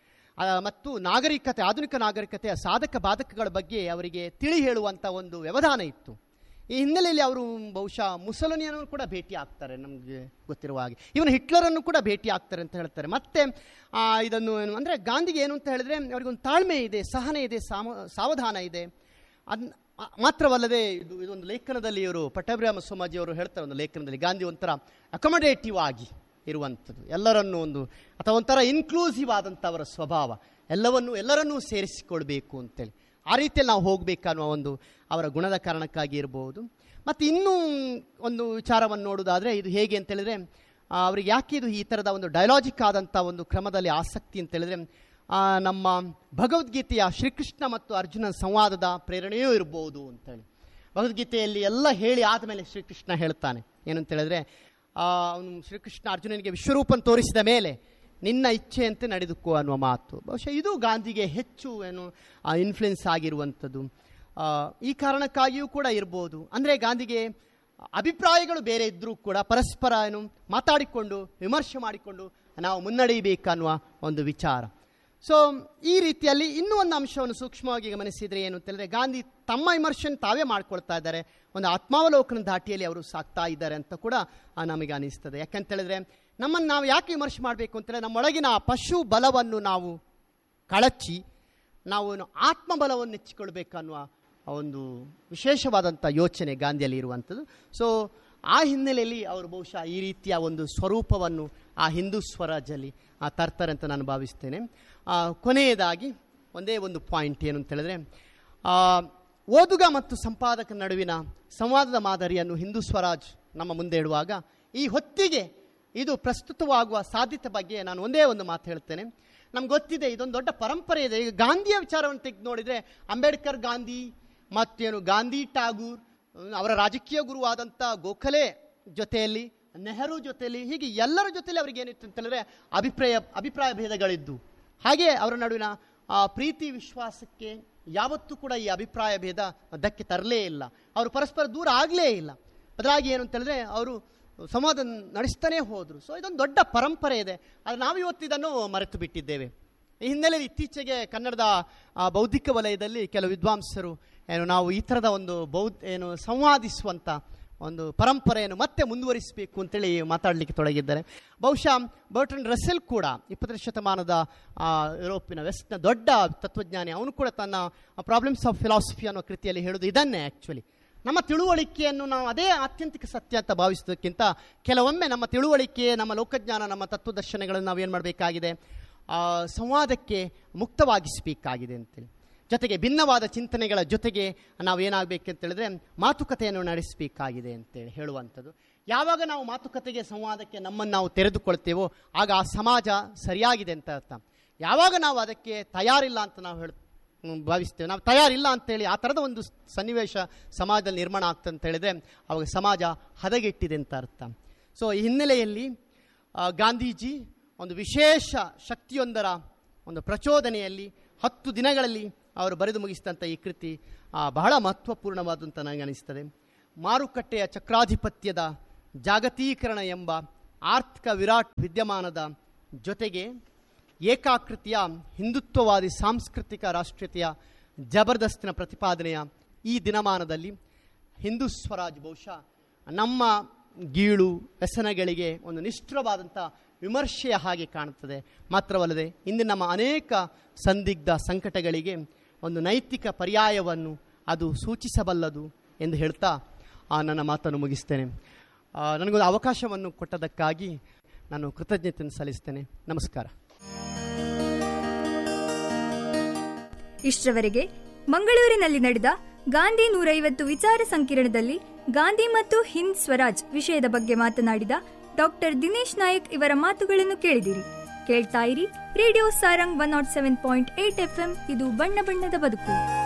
ಮತ್ತು ನಾಗರಿಕತೆ, ಆಧುನಿಕ ನಾಗರಿಕತೆಯ ಸಾಧಕ ಬಾಧಕಗಳ ಬಗ್ಗೆ ಅವರಿಗೆ ತಿಳಿ ಹೇಳುವಂಥ ಒಂದು ವ್ಯವಧಾನ ಇತ್ತು. ಈ ಹಿನ್ನೆಲೆಯಲ್ಲಿ ಅವರು ಬಹುಶಃ ಮುಸೋಲಿನಿಯನ್ನು ಕೂಡ ಭೇಟಿ ಆಗ್ತಾರೆ, ನಮಗೆ ಗೊತ್ತಿರುವ ಹಾಗೆ. ಇವನು ಹಿಟ್ಲರನ್ನು ಕೂಡ ಭೇಟಿ ಆಗ್ತಾರೆ ಅಂತ ಹೇಳ್ತಾರೆ. ಮತ್ತೆ ಇದನ್ನು ಏನು ಅಂದರೆ, ಗಾಂಧಿಗೆ ಏನು ಅಂತ ಹೇಳಿದ್ರೆ, ಅವರಿಗೊಂದು ತಾಳ್ಮೆ ಇದೆ, ಸಹನೆ ಇದೆ, ಸಾಮ ಸಾವಧಾನ ಇದೆ. ಅದ್ ಮಾತ್ರವಲ್ಲದೆ ಇದು ಇದೊಂದು ಲೇಖನದಲ್ಲಿ ಇವರು ಪಟ್ಟಾಭಿರಾಮ ಸೋಮಾಜಿ ಅವರು ಹೇಳ್ತಾರೆ ಒಂದು ಲೇಖನದಲ್ಲಿ, ಗಾಂಧಿ ಒಂಥರ ಅಕೊಮಡೇಟಿವ್ ಆಗಿ ಇರುವಂಥದ್ದು, ಎಲ್ಲರನ್ನೂ ಒಂದು ಅಥವಾ ಒಂಥರ ಇನ್ಕ್ಲೂಸಿವ್ ಆದಂಥ ಅವರ ಸ್ವಭಾವ, ಎಲ್ಲವನ್ನೂ ಎಲ್ಲರನ್ನೂ ಸೇರಿಸಿಕೊಳ್ಬೇಕು ಅಂತೇಳಿ ಆ ರೀತಿಯಲ್ಲಿ ನಾವು ಹೋಗಬೇಕನ್ನುವ ಒಂದು ಅವರ ಗುಣದ ಕಾರಣಕ್ಕಾಗಿ ಇರ್ಬೋದು. ಮತ್ತು ಇನ್ನೂ ಒಂದು ವಿಚಾರವನ್ನು ನೋಡೋದಾದರೆ, ಇದು ಹೇಗೆ ಅಂತೇಳಿದ್ರೆ, ಅವ್ರಿಗೆ ಯಾಕೆ ಇದು ಈ ಥರದ ಒಂದು ಡಯಲಾಜಿಕ್ ಆದಂಥ ಒಂದು ಕ್ರಮದಲ್ಲಿ ಆಸಕ್ತಿ ಅಂತೇಳಿದ್ರೆ, ನಮ್ಮ ಭಗವದ್ಗೀತೆಯ ಶ್ರೀಕೃಷ್ಣ ಮತ್ತು ಅರ್ಜುನ ಸಂವಾದದ ಪ್ರೇರಣೆಯೂ ಇರ್ಬೋದು ಅಂತೇಳಿ. ಭಗವದ್ಗೀತೆಯಲ್ಲಿ ಎಲ್ಲ ಹೇಳಿ ಆದಮೇಲೆ ಶ್ರೀಕೃಷ್ಣ ಹೇಳ್ತಾನೆ ಏನಂತೇಳಿದ್ರೆ, ಅವನು ಶ್ರೀಕೃಷ್ಣ ಅರ್ಜುನನಿಗೆ ವಿಶ್ವರೂಪನ ತೋರಿಸಿದ ಮೇಲೆ ನಿನ್ನ ಇಚ್ಛೆಯಂತೆ ನಡೆದುಕೋ ಅನ್ನುವ ಮಾತು ಬಹುಶಃ ಇದು ಗಾಂಧಿಗೆ ಹೆಚ್ಚು ಏನು ಇನ್ಫ್ಲುಯೆನ್ಸ್ ಆಗಿರುವಂಥದ್ದು. ಈ ಕಾರಣಕ್ಕಾಗಿಯೂ ಕೂಡ ಇರ್ಬೋದು. ಅಂದರೆ ಗಾಂಧಿಗೆ ಅಭಿಪ್ರಾಯಗಳು ಬೇರೆ ಇದ್ದರೂ ಕೂಡ ಪರಸ್ಪರ ಏನು ಮಾತಾಡಿಕೊಂಡು ವಿಮರ್ಶೆ ಮಾಡಿಕೊಂಡು ನಾವು ಮುನ್ನಡೆಯಬೇಕನ್ನುವ ಒಂದು ವಿಚಾರ. ಸೊ ಈ ರೀತಿಯಲ್ಲಿ ಇನ್ನೂ ಒಂದು ಅಂಶವನ್ನು ಸೂಕ್ಷ್ಮವಾಗಿ ಗಮನಿಸಿದರೆ ಏನು ಅಂತೇಳಿದ್ರೆ, ಗಾಂಧಿ ತಮ್ಮ ವಿಮರ್ಶೆಯನ್ನು ತಾವೇ ಮಾಡ್ಕೊಳ್ತಾ ಇದ್ದಾರೆ, ಒಂದು ಆತ್ಮಾವಲೋಕನ ಧಾಟಿಯಲ್ಲಿ ಅವರು ಸಾಕ್ತಾ ಇದ್ದಾರೆ ಅಂತ ಕೂಡ ನಮಗೆ ಅನಿಸ್ತದೆ. ಯಾಕಂತೇಳಿದ್ರೆ, ನಮ್ಮನ್ನು ನಾವು ಯಾಕೆ ವಿಮರ್ಶೆ ಮಾಡಬೇಕು ಅಂತೇಳಿದ್ರೆ, ನಮ್ಮೊಳಗಿನ ಆ ಪಶು ಬಲವನ್ನು ನಾವು ಕಳಚಿ ನಾವು ಆತ್ಮಬಲವನ್ನು ಹೆಚ್ಚಿಕೊಳ್ಬೇಕನ್ನುವ ಒಂದು ವಿಶೇಷವಾದಂಥ ಯೋಚನೆ ಗಾಂಧಿಯಲ್ಲಿ ಇರುವಂಥದ್ದು. ಸೊ ಆ ಹಿನ್ನೆಲೆಯಲ್ಲಿ ಅವರು ಬಹುಶಃ ಈ ರೀತಿಯ ಒಂದು ಸ್ವರೂಪವನ್ನು ಆ ಹಿಂದೂ ಸ್ವರಾಜ್ಯಲ್ಲಿ ತರ್ತಾರೆ ಅಂತ ನಾನು ಭಾವಿಸ್ತೇನೆ. ಕೊನೆಯದಾಗಿ ಒಂದೇ ಒಂದು ಪಾಯಿಂಟ್ ಏನು ಅಂತೇಳಿದ್ರೆ, ಓದುಗ ಮತ್ತು ಸಂಪಾದಕ ನಡುವಿನ ಸಂವಾದದ ಮಾದರಿಯನ್ನು ಹಿಂದೂ ಸ್ವರಾಜ್ ನಮ್ಮ ಮುಂದೆ ಇಡುವಾಗ ಈ ಹೊತ್ತಿಗೆ ಇದು ಪ್ರಸ್ತುತವಾಗುವ ಸಾಧ್ಯತೆ ಬಗ್ಗೆ ನಾನು ಒಂದೇ ಒಂದು ಮಾತು ಹೇಳ್ತೇನೆ. ನಮ್ಗೆ ಗೊತ್ತಿದೆ, ಇದೊಂದು ದೊಡ್ಡ ಪರಂಪರೆ ಇದೆ. ಈಗ ಗಾಂಧಿಯ ವಿಚಾರವನ್ನು ತೆಗೆದು ನೋಡಿದರೆ, ಅಂಬೇಡ್ಕರ್ ಗಾಂಧಿ ಮತ್ತೇನು ಗಾಂಧಿ ಟಾಗೂರ್, ಅವರ ರಾಜಕೀಯ ಗುರುವಾದಂಥ ಗೋಖಲೆ ಜೊತೆಯಲ್ಲಿ, ನೆಹರು ಜೊತೆಯಲ್ಲಿ, ಹೀಗೆ ಎಲ್ಲರ ಜೊತೆಯಲ್ಲಿ ಅವ್ರಿಗೆ ಏನಿತ್ತು ಅಂತಂದರೆ ಅಭಿಪ್ರಾಯ ಅಭಿಪ್ರಾಯ ಭೇದಗಳಿದ್ದು, ಹಾಗೆ ಅವರ ನಡುವಿನ ಪ್ರೀತಿ ವಿಶ್ವಾಸಕ್ಕೆ ಯಾವತ್ತೂ ಕೂಡ ಈ ಅಭಿಪ್ರಾಯ ಭೇದ ಧಕ್ಕೆ ತರಲೇ ಇಲ್ಲ. ಅವರು ಪರಸ್ಪರ ದೂರ ಆಗಲೇ ಇಲ್ಲ. ಬದಲಾಗಿ ಏನು ಅಂತೇಳಿದ್ರೆ ಅವರು ಸಂವಾದ ನಡೆಸ್ತಾನೇ ಹೋದರು. ಸೊ ಇದೊಂದು ದೊಡ್ಡ ಪರಂಪರೆ ಇದೆ. ಆದರೆ ನಾವು ಇವತ್ತು ಇದನ್ನು ಮರೆತು ಬಿಟ್ಟಿದ್ದೇವೆ. ಈ ಹಿನ್ನೆಲೆಯಲ್ಲಿ ಇತ್ತೀಚೆಗೆ ಕನ್ನಡದ ಬೌದ್ಧಿಕ ವಲಯದಲ್ಲಿ ಕೆಲವು ವಿದ್ವಾಂಸರು ಏನು ನಾವು ಈ ಥರದ ಒಂದು ಬೌದ್ಧ ಏನು ಸಂವಾದಿಸುವಂಥ ಒಂದು ಪರಂಪರೆಯನ್ನು ಮತ್ತೆ ಮುಂದುವರಿಸಬೇಕು ಅಂತೇಳಿ ಮಾತಾಡಲಿಕ್ಕೆ ತೊಡಗಿದ್ದಾರೆ. ಬಹುಶಃ ಬರ್ಟ್ರಾಂಡ್ ರಸೆಲ್ ಕೂಡ ಇಪ್ಪತ್ತನೇ ಶತಮಾನದ ಯುರೋಪಿನ ವೆಸ್ಟ್ನ ದೊಡ್ಡ ತತ್ವಜ್ಞಾನಿ, ಅವನು ಕೂಡ ತನ್ನ ಪ್ರಾಬ್ಲಮ್ಸ್ ಆಫ್ ಫಿಲಾಸಫಿ ಅನ್ನೋ ಕೃತಿಯಲ್ಲಿ ಹೇಳೋದು ಇದನ್ನೇ. ಆ್ಯಕ್ಚುಲಿ ನಮ್ಮ ತಿಳುವಳಿಕೆಯನ್ನು ನಾವು ಅದೇ ಆತ್ಯಂತಿಕ ಸತ್ಯ ಅಂತ ಭಾವಿಸೋದಕ್ಕಿಂತ ಕೆಲವೊಮ್ಮೆ ನಮ್ಮ ತಿಳುವಳಿಕೆ, ನಮ್ಮ ಲೋಕಜ್ಞಾನ, ನಮ್ಮ ತತ್ವದರ್ಶನಗಳನ್ನು ನಾವೇನು ಮಾಡಬೇಕಾಗಿದೆ, ಸಂವಾದಕ್ಕೆ ಮುಕ್ತವಾಗಿಸಬೇಕಾಗಿದೆ ಅಂತೇಳಿ. ಜೊತೆಗೆ ಭಿನ್ನವಾದ ಚಿಂತನೆಗಳ ಜೊತೆಗೆ ನಾವೇನಾಗಬೇಕಂತ ಹೇಳಿದ್ರೆ ಮಾತುಕತೆಯನ್ನು ನಡೆಸಬೇಕಾಗಿದೆ ಅಂತೇಳಿ ಹೇಳುವಂಥದ್ದು. ಯಾವಾಗ ನಾವು ಮಾತುಕತೆಗೆ, ಸಂವಾದಕ್ಕೆ ನಮ್ಮನ್ನು ನಾವು ತೆರೆದುಕೊಳ್ತೇವೋ ಆಗ ಆ ಸಮಾಜ ಸರಿಯಾಗಿದೆ ಅಂತ ಅರ್ಥ. ಯಾವಾಗ ನಾವು ಅದಕ್ಕೆ ತಯಾರಿಲ್ಲ ಅಂತ ನಾವು ಹೇಳ ಭಾವಿಸ್ತೇವೆ, ನಾವು ತಯಾರಿಲ್ಲ ಅಂತೇಳಿ ಆ ಥರದ ಒಂದು ಸನ್ನಿವೇಶ ಸಮಾಜದಲ್ಲಿ ನಿರ್ಮಾಣ ಆಗ್ತದೆ ಅಂತ ಹೇಳಿದ್ರೆ ಅವಾಗ ಸಮಾಜ ಹದಗೆಟ್ಟಿದೆ ಅಂತ ಅರ್ಥ. ಸೊ ಈ ಹಿನ್ನೆಲೆಯಲ್ಲಿ ಗಾಂಧೀಜಿ ಒಂದು ವಿಶೇಷ ಶಕ್ತಿಯೊಂದರ ಒಂದು ಪ್ರಚೋದನೆಯಲ್ಲಿ ಹತ್ತು ದಿನಗಳಲ್ಲಿ ಅವರು ಬರೆದು ಮುಗಿಸಿದಂಥ ಈ ಕೃತಿ ಬಹಳ ಮಹತ್ವಪೂರ್ಣವಾದಂಥ ನನಗೆ ಅನಿಸ್ತದೆ. ಮಾರುಕಟ್ಟೆಯ ಚಕ್ರಾಧಿಪತ್ಯದ ಜಾಗತೀಕರಣ ಎಂಬ ಆರ್ಥಿಕ ವಿರಾಟ್ ವಿದ್ಯಮಾನದ ಜೊತೆಗೆ ಏಕಾಕೃತಿಯ ಹಿಂದುತ್ವವಾದಿ ಸಾಂಸ್ಕೃತಿಕ ರಾಷ್ಟ್ರೀಯತೆಯ ಜಬರ್ದಸ್ತಿನ ಪ್ರತಿಪಾದನೆಯ ಈ ದಿನಮಾನದಲ್ಲಿ ಹಿಂದೂ ಸ್ವರಾಜ್ ಬಹುಶಃ ನಮ್ಮ ಗೀಳು ವ್ಯಸನಗಳಿಗೆ ಒಂದು ನಿಷ್ಠುರವಾದಂಥ ವಿಮರ್ಶೆಯ ಹಾಗೆ ಕಾಣುತ್ತದೆ. ಮಾತ್ರವಲ್ಲದೆ ಇಂದಿನ ನಮ್ಮ ಅನೇಕ ಸಂದಿಗ್ಧ ಸಂಕಟಗಳಿಗೆ ಒಂದು ನೈತಿಕ ಪರ್ಯಾಯವನ್ನು ಅದು ಸೂಚಿಸಬಲ್ಲದು ಎಂದು ಹೇಳ್ತಾ ನನ್ನ ಮಾತನ್ನು ಮುಗಿಸ್ತೇನೆ. ನನಗೊಂದು ಅವಕಾಶವನ್ನು ಕೊಟ್ಟದಕ್ಕಾಗಿ ನಾನು ಕೃತಜ್ಞತೆಯನ್ನು ಸಲ್ಲಿಸ್ತೇನೆ. ನಮಸ್ಕಾರ.
ಇಷ್ಟರವರೆಗೆ ಮಂಗಳೂರಿನಲ್ಲಿ ನಡೆದ ಗಾಂಧಿ ನೂರೈವತ್ತು ವಿಚಾರ ಸಂಕಿರಣದಲ್ಲಿ ಗಾಂಧಿ ಮತ್ತು ಹಿಂದ್ ಸ್ವರಾಜ್ ವಿಷಯದ ಬಗ್ಗೆ ಮಾತನಾಡಿದ ಡಾಕ್ಟರ್ ದಿನೇಶ್ ನಾಯಕ್ ಇವರ ಮಾತುಗಳನ್ನು ಕೇಳಿದಿರಿ. ಕೇಳ್ತಾ ಇರಿ radio Sarang one not seven point eight F M. ಇದು ಬಣ್ಣ ಬಣ್ಣದ ಬದುಕು.